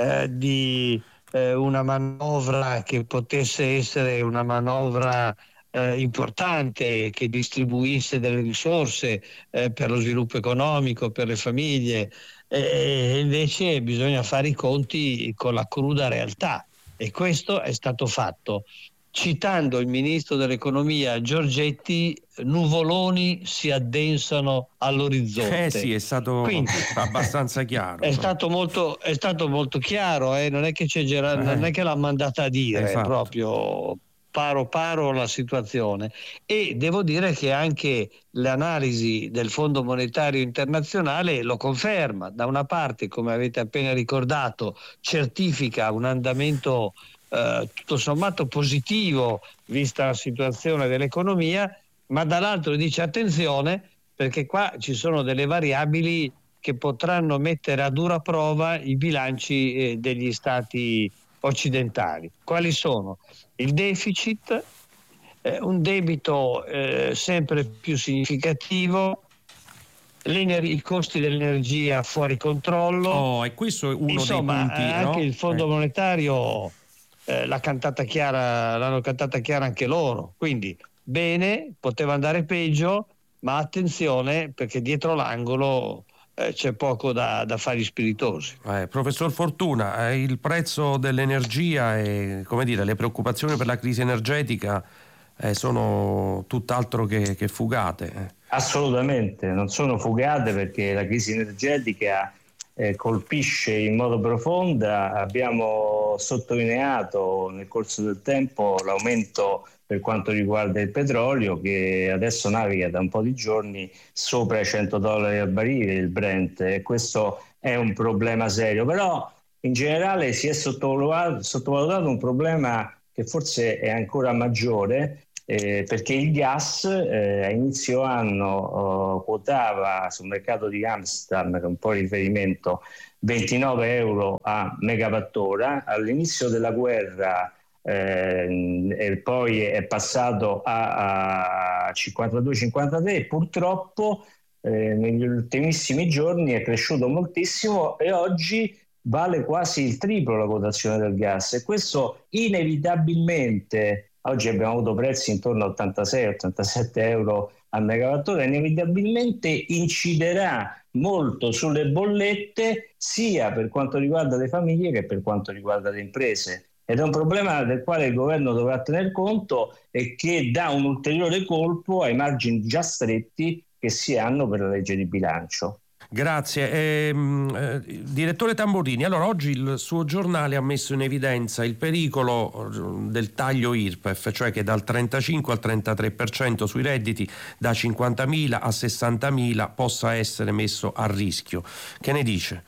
Speaker 7: di una manovra che potesse essere una manovra importante, che distribuisse delle risorse per lo sviluppo economico, per le famiglie, e invece bisogna fare i conti con la cruda realtà e questo è stato fatto. Citando il ministro dell'economia Giorgetti, nuvoloni si addensano all'orizzonte.
Speaker 3: Sì, è stato abbastanza chiaro.
Speaker 7: È stato molto chiaro, non è che non è che l'ha mandata a dire, proprio paro la situazione. E devo dire che anche l'analisi del Fondo Monetario Internazionale lo conferma. Da una parte, come avete appena ricordato, certifica un andamento tutto sommato positivo vista la situazione dell'economia, ma dall'altro dice attenzione perché qua ci sono delle variabili che potranno mettere a dura prova i bilanci degli stati occidentali. Quali sono? Il deficit, un debito sempre più significativo, i costi dell'energia fuori controllo.
Speaker 3: E questo è uno dei punti.
Speaker 7: Anche
Speaker 3: no?
Speaker 7: il Fondo Monetario l'hanno cantata chiara anche loro, quindi bene, poteva andare peggio, ma attenzione perché dietro l'angolo c'è poco da affari spiritosi.
Speaker 3: Professor Fortuna, il prezzo dell'energia e le preoccupazioni per la crisi energetica sono tutt'altro che fugate.
Speaker 6: Assolutamente, non sono fugate perché la crisi energetica colpisce in modo profondo. Abbiamo sottolineato nel corso del tempo l'aumento per quanto riguarda il petrolio, che adesso naviga da un po' di giorni sopra i $100 al barile, il Brent, e questo è un problema serio. Però in generale si è sottovalutato un problema che forse è ancora maggiore, perché il gas a inizio anno quotava sul mercato di Amsterdam, che è un po' riferimento, 29 euro a megawattora. All'inizio della guerra e poi è passato a 52-53 e purtroppo negli ultimissimi giorni è cresciuto moltissimo e oggi vale quasi il triplo la quotazione del gas, e questo inevitabilmente, oggi abbiamo avuto prezzi intorno a 86-87 euro a megawattora, inevitabilmente inciderà molto sulle bollette, sia per quanto riguarda le famiglie che per quanto riguarda le imprese. Ed è un problema del quale il governo dovrà tener conto e che dà un ulteriore colpo ai margini già stretti che si hanno per la legge di bilancio.
Speaker 3: Grazie. Direttore Tamburini, allora oggi il suo giornale ha messo in evidenza il pericolo del taglio IRPEF, cioè che dal 35 al 33% sui redditi da 50.000 a 60.000 possa essere messo a rischio. Che ne dice?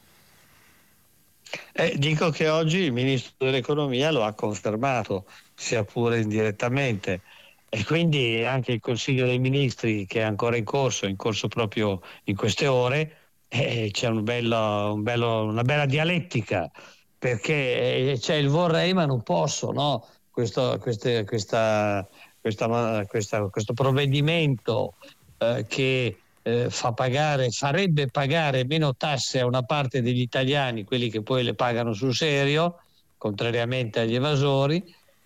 Speaker 7: Dico che oggi il Ministro dell'Economia lo ha confermato, sia pure indirettamente, e quindi anche il Consiglio dei Ministri, che è ancora in corso proprio in queste ore, c'è una bella dialettica, perché c'è il vorrei ma non posso, no? Questo provvedimento che farebbe pagare meno tasse a una parte degli italiani, quelli che poi le pagano sul serio, contrariamente agli evasori,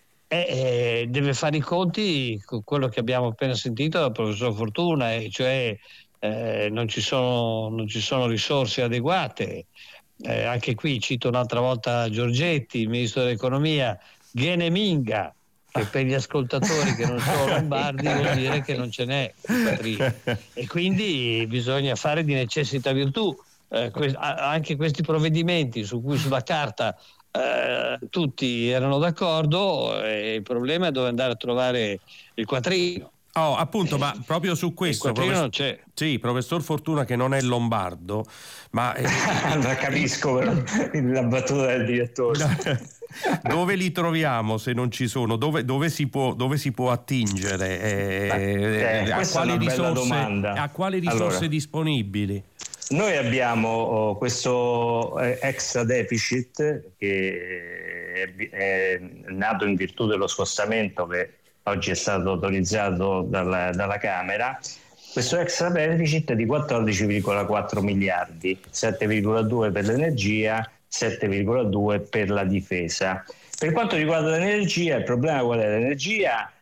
Speaker 7: deve fare i conti con quello che abbiamo appena sentito dal professor Fortuna, e cioè non ci sono risorse adeguate. Anche qui cito un'altra volta Giorgetti, il ministro dell'economia, Ghene Minga, che per gli ascoltatori che non sono lombardi vuol dire che non ce n'è, e quindi bisogna fare di necessità virtù. Anche questi provvedimenti su cui sulla carta tutti erano d'accordo, il problema è dove andare a trovare il quattrino.
Speaker 3: Appunto, ma proprio su questo
Speaker 7: non c'è.
Speaker 3: Sì, professor Fortuna, che non è lombardo, ma
Speaker 6: la capisco però la battuta del direttore.
Speaker 3: Dove li troviamo se non ci sono? Dove si può attingere? A quali risorse disponibili?
Speaker 6: Noi abbiamo questo extra deficit che è nato in virtù dello scostamento che oggi è stato autorizzato dalla Camera. Questo extra deficit è di 14,4 miliardi, 7,2 per l'energia, 7,2 per la difesa. Per quanto riguarda l'energia, il problema qual è? L'energia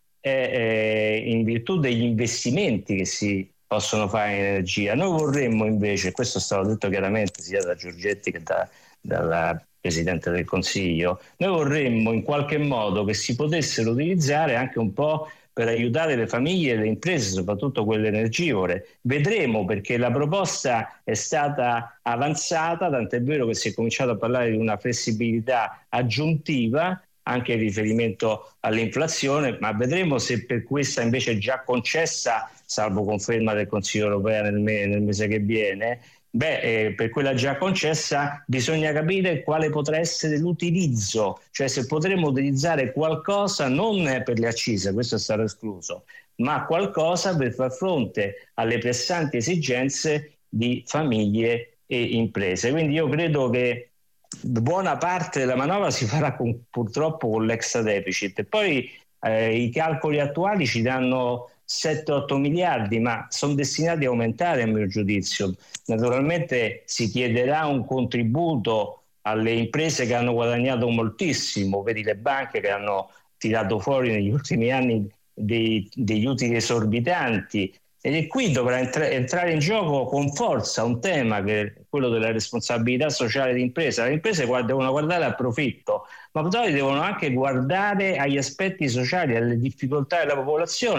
Speaker 6: è in virtù degli investimenti che si possono fare in energia. Noi vorremmo invece, questo è stato detto chiaramente sia da Giorgetti che dalla Presidente del Consiglio, noi vorremmo in qualche modo che si potessero utilizzare anche un po' per aiutare le famiglie e le imprese, soprattutto quelle energivore. Vedremo, perché la proposta è stata avanzata, tant'è vero che si è cominciato a parlare di una flessibilità aggiuntiva anche in riferimento all'inflazione, ma vedremo se per questa invece già concessa, salvo conferma del Consiglio europeo nel mese che viene, per quella già concessa bisogna capire quale potrà essere l'utilizzo, cioè se potremo utilizzare qualcosa non per le accise, questo è stato escluso, ma qualcosa per far fronte alle pressanti esigenze di famiglie e imprese. Quindi io credo che buona parte della manovra si farà purtroppo con l'extra deficit. Poi i calcoli attuali ci danno 7-8 miliardi, ma sono destinati a aumentare a mio giudizio. Naturalmente si chiederà un contributo alle imprese che hanno guadagnato moltissimo, vedi le banche che hanno tirato fuori negli ultimi anni degli utili esorbitanti, e qui dovrà entrare in gioco con forza un tema che è quello della responsabilità sociale di impresa. Le imprese devono guardare al profitto, ma poi devono anche guardare agli aspetti sociali, alle difficoltà della popolazione,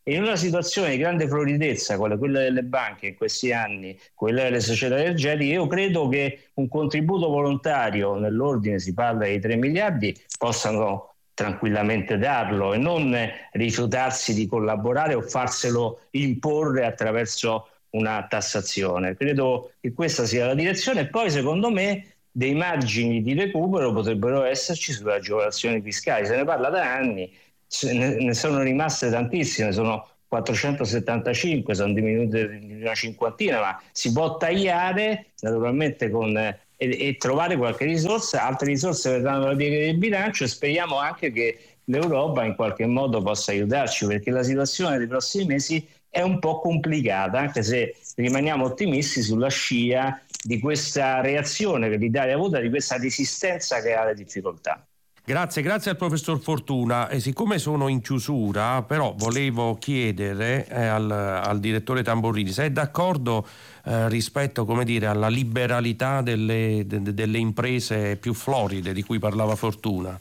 Speaker 6: E in una situazione di grande floridezza, quale quella delle banche in questi anni, quella delle società energetiche, io credo che un contributo volontario nell'ordine, si parla di 3 miliardi, possano tranquillamente darlo e non rifiutarsi di collaborare o farselo imporre attraverso una tassazione. Credo che questa sia la direzione, e poi secondo me dei margini di recupero potrebbero esserci sulle agevolazioni fiscali. Se ne parla da anni, ne sono rimaste tantissime, sono 475, sono diminuite di una cinquantina, ma si può tagliare naturalmente e trovare qualche risorsa. Altre risorse verranno dalla piega del bilancio, e speriamo anche che l'Europa in qualche modo possa aiutarci, perché la situazione dei prossimi mesi è un po' complicata, anche se rimaniamo ottimisti sulla scia di questa reazione che l'Italia ha avuto, di questa resistenza che ha alle difficoltà.
Speaker 3: Grazie al professor Fortuna. E siccome sono in chiusura, però volevo chiedere al direttore Tamburrini se è d'accordo rispetto, come dire, alla liberalità delle imprese più floride di cui parlava Fortuna.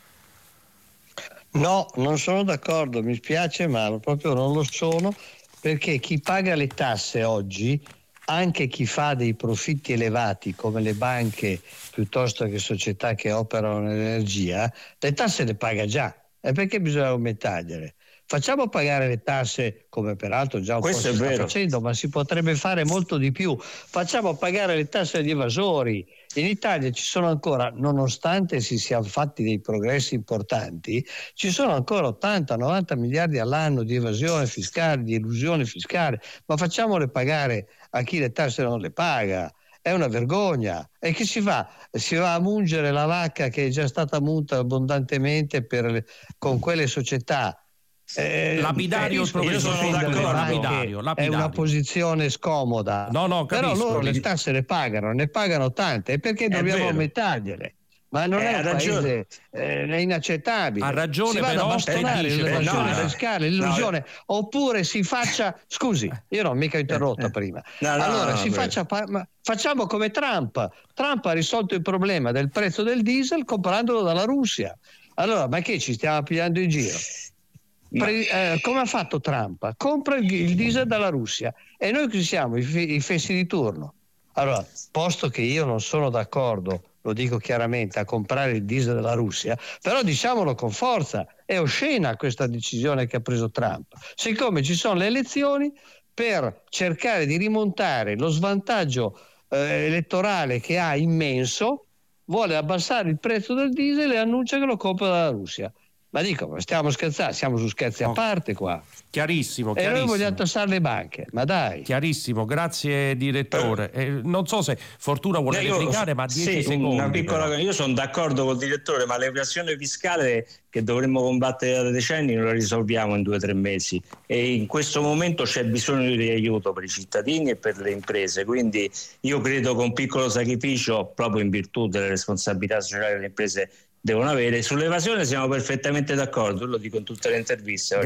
Speaker 7: No, non sono d'accordo, mi spiace, ma proprio non lo sono, perché chi paga le tasse oggi, anche chi fa dei profitti elevati come le banche piuttosto che società che operano nell'energia, le tasse le paga già. E perché bisogna aumentargliele? Facciamo pagare le tasse, come peraltro già un po' si sta facendo, ma si potrebbe fare molto di più. Facciamo pagare le tasse agli evasori. In Italia ci sono ancora, nonostante si siano fatti dei progressi importanti, ci sono ancora 80-90 miliardi all'anno di evasione fiscale, di elusione fiscale, ma facciamole pagare a chi le tasse non le paga. È una vergogna. E che si fa? Si va a mungere la vacca che è già stata munta abbondantemente con quelle società.
Speaker 3: Lapidario il professor, lapidario.
Speaker 7: È una posizione scomoda.
Speaker 3: No,
Speaker 7: però loro le tasse le pagano tante, e perché dobbiamo aumentargliele? Ma non è un paese, è inaccettabile.
Speaker 3: Ha ragione,
Speaker 7: si vada
Speaker 3: però,
Speaker 7: a bastonare l'evasione fiscale, l'illusione, oppure si faccia, scusi, io non ho mica interrotto prima. Facciamo come Trump. Trump ha risolto il problema del prezzo del diesel comprandolo dalla Russia. Allora, ma che ci stiamo pigliando in giro? Come ha fatto Trump? Compra il diesel dalla Russia, e noi che siamo i fessi di turno. Allora, posto che io non sono d'accordo, lo dico chiaramente, a comprare il diesel dalla Russia, però diciamolo con forza, è oscena questa decisione che ha preso Trump. Siccome ci sono le elezioni, per cercare di rimontare lo svantaggio elettorale che ha immenso, vuole abbassare il prezzo del diesel e annuncia che lo compra dalla Russia. Ma dico, stiamo scherzando, siamo su scherzi a parte qua.
Speaker 3: Chiarissimo.
Speaker 7: E noi vogliamo tassare le banche, ma dai.
Speaker 3: Chiarissimo, grazie direttore. Non so se Fortuna vuole replicare, ma 10 secondi.
Speaker 6: Una piccola, io sono d'accordo col direttore, ma l'evasione fiscale che dovremmo combattere da decenni non la risolviamo in 2 o 3 mesi, e in questo momento c'è bisogno di aiuto per i cittadini e per le imprese, quindi io credo che un piccolo sacrificio, proprio in virtù delle responsabilità sociali delle imprese, devono avere. Sull'evasione siamo perfettamente d'accordo, lo dico in tutte le interviste.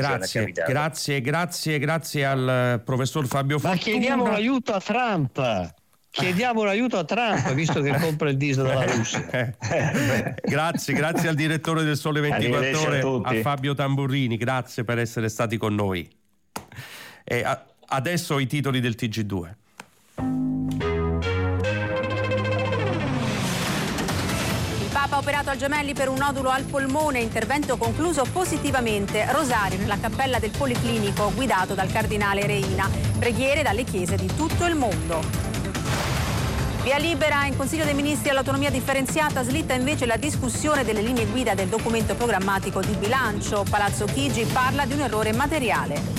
Speaker 3: Grazie al professor Fabio Fortuna.
Speaker 7: Ma chiediamo l'aiuto a Trump. Visto che compra il diesel dalla Russia.
Speaker 3: Grazie al direttore del Sole 24 Ore, a Fabio Tamburrini, grazie per essere stati con noi. Adesso i titoli del TG2.
Speaker 8: Papa operato al Gemelli per un nodulo al polmone, intervento concluso positivamente. Rosario nella cappella del Policlinico guidato dal cardinale Reina. Preghiere dalle chiese di tutto il mondo. Via libera in Consiglio dei Ministri all'autonomia differenziata, slitta invece la discussione delle linee guida del documento programmatico di bilancio. Palazzo Chigi parla di un errore materiale.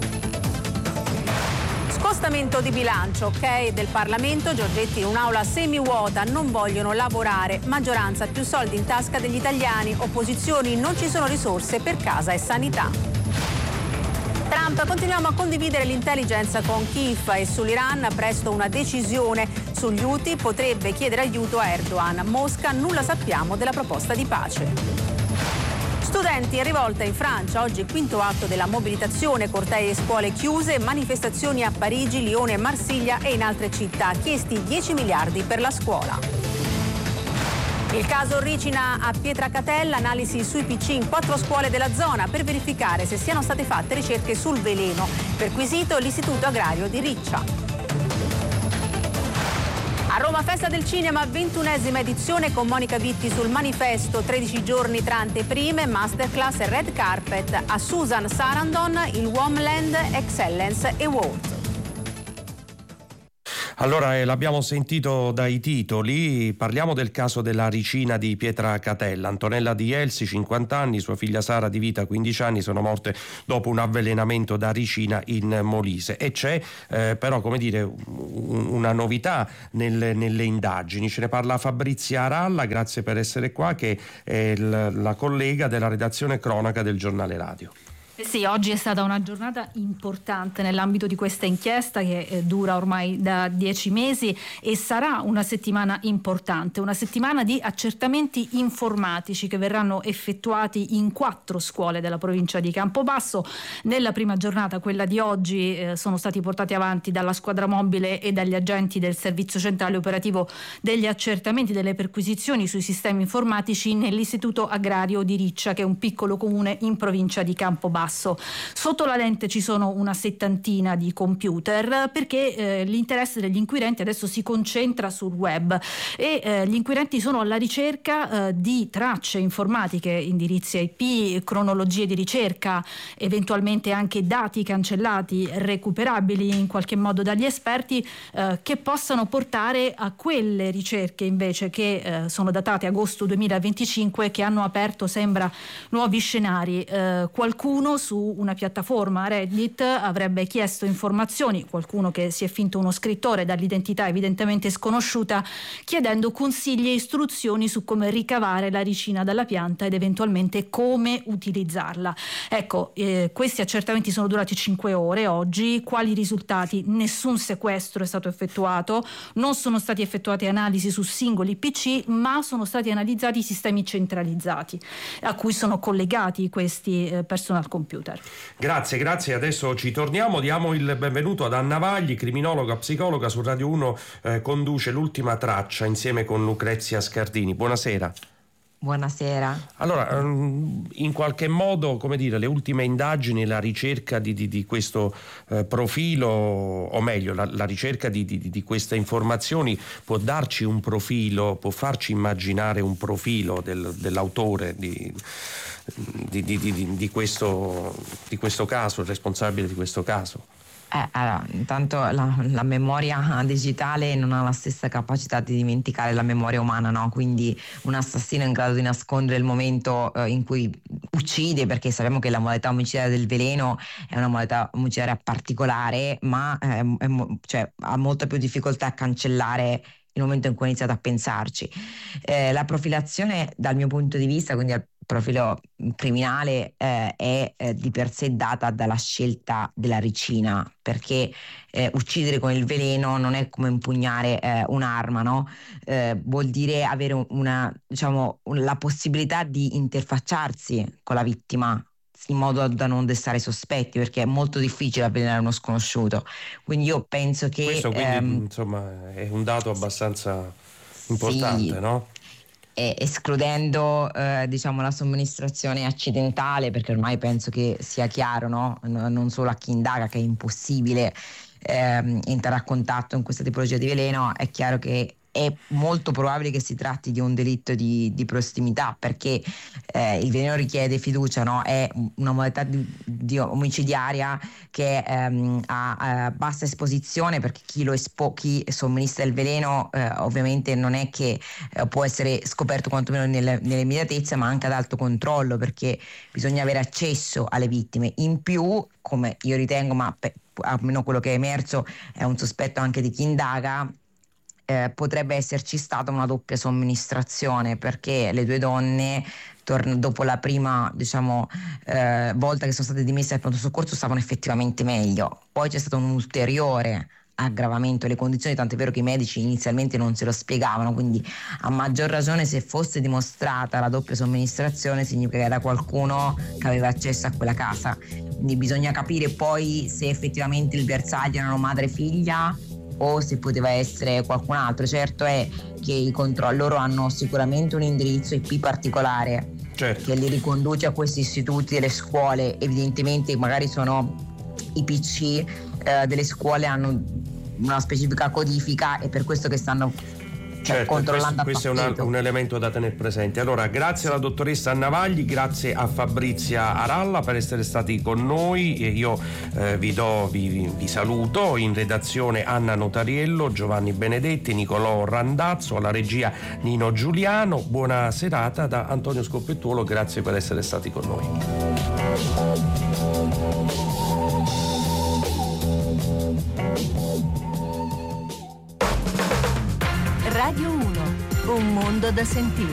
Speaker 8: Scostamento di bilancio, ok del Parlamento, Giorgetti in un'aula semivuota, non vogliono lavorare, maggioranza più soldi in tasca degli italiani, opposizioni non ci sono risorse per casa e sanità. Trump, continuiamo a condividere l'intelligence con Kiev e sull'Iran presto una decisione. Sugli Houthi potrebbe chiedere aiuto a Erdogan. Mosca, nulla sappiamo della proposta di pace. Studenti in rivolta in Francia, oggi il 5° atto della mobilitazione, cortei e scuole chiuse, manifestazioni a Parigi, Lione, Marsiglia e in altre città, chiesti 10 miliardi per la scuola. Il caso Ricina a Pietracatella, analisi sui PC in 4 scuole della zona per verificare se siano state fatte ricerche sul veleno. Perquisito l'Istituto Agrario di Riccia. A Roma Festa del Cinema, 21esima edizione con Monica Vitti sul manifesto, 13 giorni tra anteprime, masterclass e red carpet. A Susan Sarandon il Homeland Excellence Award.
Speaker 3: Allora, l'abbiamo sentito dai titoli, parliamo del caso della Ricina di Pietracatella. Antonella Di Elsi, 50 anni, sua figlia Sara di vita, 15 anni, sono morte dopo un avvelenamento da ricina in Molise. E c'è però, come dire, una novità nelle indagini. Ce ne parla Fabrizia Aralla, grazie per essere qua, che è la collega della redazione cronaca del giornale radio.
Speaker 9: Sì, oggi è stata una giornata importante nell'ambito di questa inchiesta che dura ormai da 10 mesi e sarà una settimana importante, una settimana di accertamenti informatici che verranno effettuati in 4 scuole della provincia di Campobasso. Nella prima giornata, quella di oggi, sono stati portati avanti dalla squadra mobile e dagli agenti del servizio centrale operativo degli accertamenti delle perquisizioni sui sistemi informatici nell'Istituto Agrario di Riccia, che è un piccolo comune in provincia di Campobasso. Sotto la lente ci sono una 70 di computer perché l'interesse degli inquirenti adesso si concentra sul web e gli inquirenti sono alla ricerca di tracce informatiche, indirizzi IP, cronologie di ricerca, eventualmente anche dati cancellati, recuperabili in qualche modo dagli esperti, che possano portare a quelle ricerche invece che sono datate agosto 2025, che hanno aperto, sembra, nuovi scenari. Qualcuno su una piattaforma Reddit avrebbe chiesto informazioni, qualcuno che si è finto uno scrittore dall'identità evidentemente sconosciuta, chiedendo consigli e istruzioni su come ricavare la ricina dalla pianta ed eventualmente come utilizzarla. Ecco, questi accertamenti sono durati 5 ore oggi. Quali risultati? Nessun sequestro è stato effettuato, non sono state effettuate analisi su singoli PC, ma sono stati analizzati i sistemi centralizzati a cui sono collegati questi personal computer.
Speaker 3: Grazie. Adesso ci torniamo. Diamo il benvenuto ad Anna Vagli, criminologa, psicologa, su Radio 1 conduce L'ultima traccia insieme con Lucrezia Scardini. Buonasera.
Speaker 10: Buonasera.
Speaker 3: Allora, in qualche modo, come dire, le ultime indagini, la ricerca di questo profilo, o meglio, la ricerca di queste informazioni può darci un profilo, può farci immaginare un profilo dell'autore di questo caso, il responsabile di questo caso?
Speaker 10: Allora, intanto la memoria digitale non ha la stessa capacità di dimenticare la memoria umana, no? Quindi un assassino è in grado di nascondere il momento in cui uccide, perché sappiamo che la modalità omicidiaria del veleno è una modalità omicidiaria particolare, ma ha molta più difficoltà a cancellare il momento in cui ha iniziato a pensarci. La profilazione, dal mio punto di vista, quindi al profilo criminale, è di per sé data dalla scelta della ricina, perché uccidere con il veleno non è come impugnare un'arma, no? Vuol dire avere la possibilità di interfacciarsi con la vittima in modo da non destare sospetti, perché è molto difficile avvelenare uno sconosciuto. Quindi io penso che
Speaker 3: questo insomma è un dato abbastanza importante, sì, no?
Speaker 10: Escludendo la somministrazione accidentale, perché ormai penso che sia chiaro, no? Non solo a chi indaga, che è impossibile entrare a contatto con questa tipologia di veleno. È chiaro che è molto probabile che si tratti di un delitto di prossimità, perché il veleno richiede fiducia, no? È una modalità di omicidiaria che ha bassa esposizione, perché chi somministra il veleno ovviamente non è che può essere scoperto quantomeno nell'immediatezza, ma anche ad alto controllo, perché bisogna avere accesso alle vittime. In più, come io ritengo, ma almeno quello che è emerso è un sospetto anche di chi indaga, potrebbe esserci stata una doppia somministrazione, perché le due donne dopo la prima volta che sono state dimesse dal pronto soccorso stavano effettivamente meglio. Poi c'è stato un ulteriore aggravamento delle condizioni, tant'è vero che i medici inizialmente non se lo spiegavano, quindi a maggior ragione, se fosse dimostrata la doppia somministrazione, significa che era qualcuno che aveva accesso a quella casa. Quindi bisogna capire poi se effettivamente il bersaglio erano madre e figlia, o se poteva essere qualcun altro. Certo è che loro hanno sicuramente un indirizzo IP particolare, certo, che li riconduce a questi istituti delle scuole. Evidentemente magari sono i PC delle scuole, hanno una specifica codifica, e per questo che stanno controllando.
Speaker 3: Questo è un elemento da tenere presente. Allora, grazie alla dottoressa Annavagli, grazie a Fabrizia Aralla per essere stati con noi, e io vi saluto. In redazione Anna Notariello, Giovanni Benedetti, Nicolò Randazzo, alla regia Nino Giuliano. Buona serata da Antonio Scoppettuolo, grazie per essere stati con noi.
Speaker 11: Radio 1, un mondo da sentire.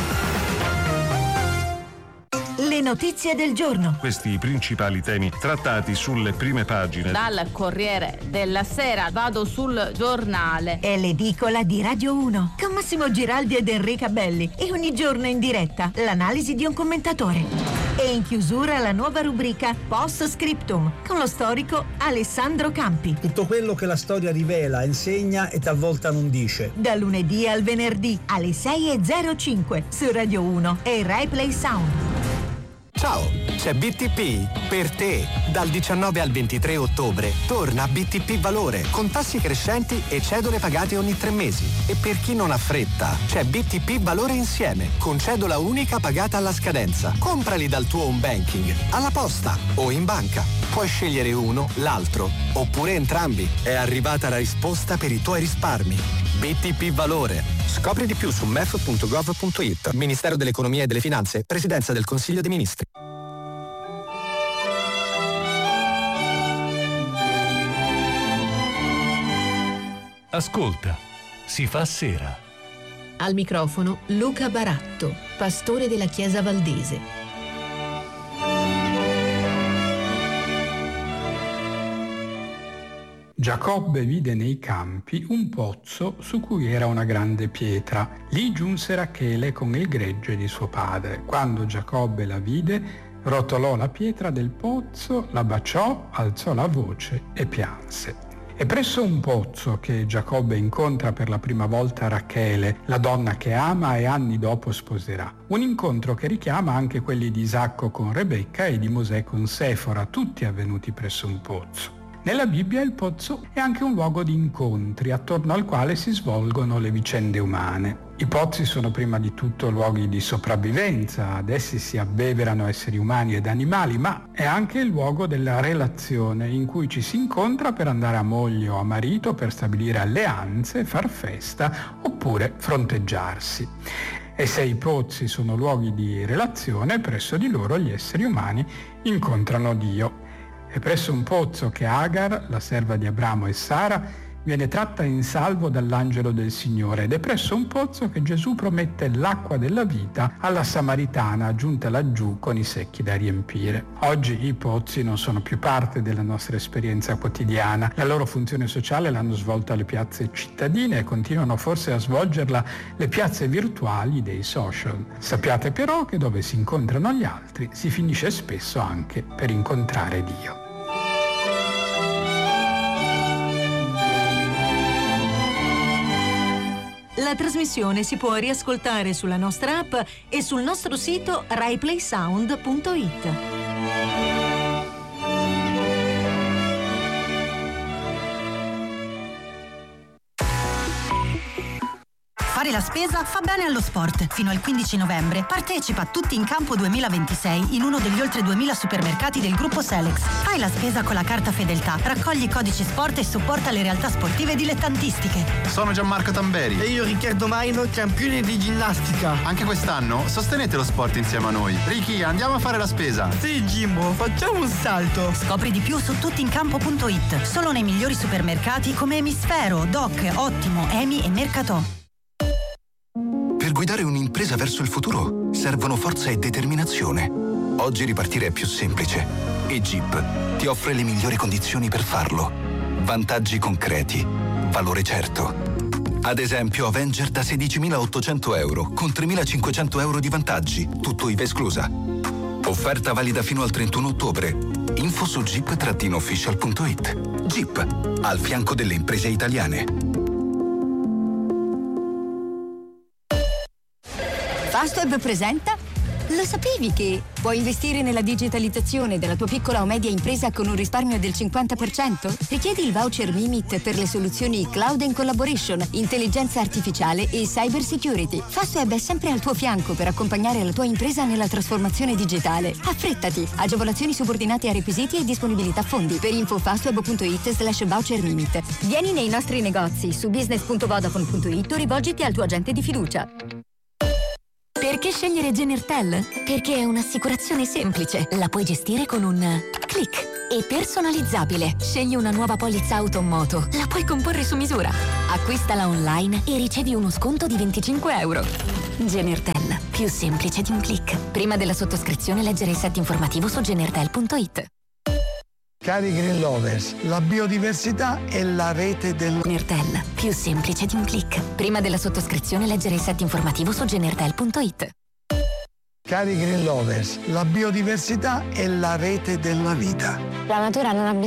Speaker 11: Le notizie del giorno.
Speaker 12: Questi i principali temi trattati sulle prime pagine.
Speaker 13: Dal Corriere della Sera vado sul Giornale.
Speaker 11: È l'edicola di Radio 1 con Massimo Giraldi ed Enrica Belli, e ogni giorno in diretta l'analisi di un commentatore. E in chiusura la nuova rubrica Post Scriptum con lo storico Alessandro Campi.
Speaker 14: Tutto quello che la storia rivela, insegna e talvolta non dice.
Speaker 11: Da lunedì al venerdì alle 6:05 su Radio 1 e Rai Play Sound.
Speaker 15: Ciao, c'è BTP per te. Dal 19 al 23 ottobre torna BTP Valore con tassi crescenti e cedole pagate ogni 3 mesi. E per chi non ha fretta, c'è BTP Valore Insieme con cedola unica pagata alla scadenza. Comprali dal tuo home banking, alla posta o in banca. Puoi scegliere uno, l'altro, oppure entrambi. È arrivata la risposta per i tuoi risparmi. BTP Valore. Scopri di più su mef.gov.it. Ministero dell'Economia e delle Finanze, Presidenza del Consiglio dei Ministri.
Speaker 16: Ascolta, si fa sera.
Speaker 11: Al microfono Luca Baratto, pastore della Chiesa Valdese.
Speaker 17: Giacobbe vide nei campi un pozzo su cui era una grande pietra. Lì giunse Rachele con il gregge di suo padre. Quando Giacobbe la vide, rotolò la pietra del pozzo, la baciò, alzò la voce e pianse. E presso un pozzo che Giacobbe incontra per la prima volta Rachele, la donna che ama e anni dopo sposerà. Un incontro che richiama anche quelli di Isacco con Rebecca e di Mosè con Sefora, tutti avvenuti presso un pozzo. Nella Bibbia il pozzo è anche un luogo di incontri attorno al quale si svolgono le vicende umane. I pozzi sono prima di tutto luoghi di sopravvivenza, ad essi si abbeverano esseri umani ed animali, ma è anche il luogo della relazione in cui ci si incontra per andare a moglie o a marito, per stabilire alleanze, far festa oppure fronteggiarsi. E se i pozzi sono luoghi di relazione, presso di loro gli esseri umani incontrano Dio. È presso un pozzo che Agar, la serva di Abramo e Sara, viene tratta in salvo dall'angelo del Signore, ed è presso un pozzo che Gesù promette l'acqua della vita alla Samaritana giunta laggiù con i secchi da riempire. Oggi i pozzi non sono più parte della nostra esperienza quotidiana. La loro funzione sociale l'hanno svolta le piazze cittadine e continuano forse a svolgerla le piazze virtuali dei social. Sappiate però che dove si incontrano gli altri si finisce spesso anche per incontrare Dio.
Speaker 11: La trasmissione si può riascoltare sulla nostra app e sul nostro sito raiplaysound.it.
Speaker 18: Fare la spesa fa bene allo sport. Fino al 15 novembre partecipa a Tutti in Campo 2026 in uno degli oltre 2000 supermercati del gruppo Selex. Fai la spesa con la carta Fedeltà, raccogli codici sport e supporta le realtà sportive dilettantistiche.
Speaker 19: Sono Gianmarco Tamberi. E io Riccardo Maino, campione di ginnastica. Anche quest'anno sostenete lo sport insieme a noi. Ricky, andiamo a fare la spesa.
Speaker 18: Sì, Jimbo, facciamo un salto. Scopri di più su tuttincampo.it. Solo nei migliori supermercati come Emisfero, Doc, Ottimo, Emi e Mercatò.
Speaker 20: Per guidare un'impresa verso il futuro servono forza e determinazione. Oggi ripartire è più semplice e Jeep ti offre le migliori condizioni per farlo. Vantaggi concreti, valore certo. Ad esempio Avenger da 16.800 euro con 3.500 euro di vantaggi, tutto IVA esclusa. Offerta valida fino al 31 ottobre. Info su jeep-official.it. Jeep, al fianco delle imprese italiane.
Speaker 21: Fastweb presenta. Lo sapevi che puoi investire nella digitalizzazione della tua piccola o media impresa con un risparmio del 50%? Richiedi il voucher Mimit per le soluzioni Cloud and Collaboration, intelligenza artificiale e cyber security. Fastweb è sempre al tuo fianco per accompagnare la tua impresa nella trasformazione digitale. Affrettati! Agevolazioni subordinate a requisiti e disponibilità fondi. Per info fastweb.it/voucher Mimit. Vieni nei nostri negozi su business.vodafone.it o rivolgiti al tuo agente di fiducia. Perché scegliere Genertel? Perché è un'assicurazione semplice. La puoi gestire con un click e personalizzabile. Scegli una nuova polizza auto o moto. La puoi comporre su misura. Acquistala online e ricevi uno sconto di 25 euro. Genertel, più semplice di un click. Prima della sottoscrizione leggere il set informativo su genertel.it.
Speaker 22: Cari Green Lovers, la biodiversità è la rete del...
Speaker 21: Genertel, più semplice di un click. Prima della sottoscrizione leggere il set informativo su genertel.it.
Speaker 22: Cari Green Lovers, la biodiversità è la rete della vita.
Speaker 21: La natura non ha bisogno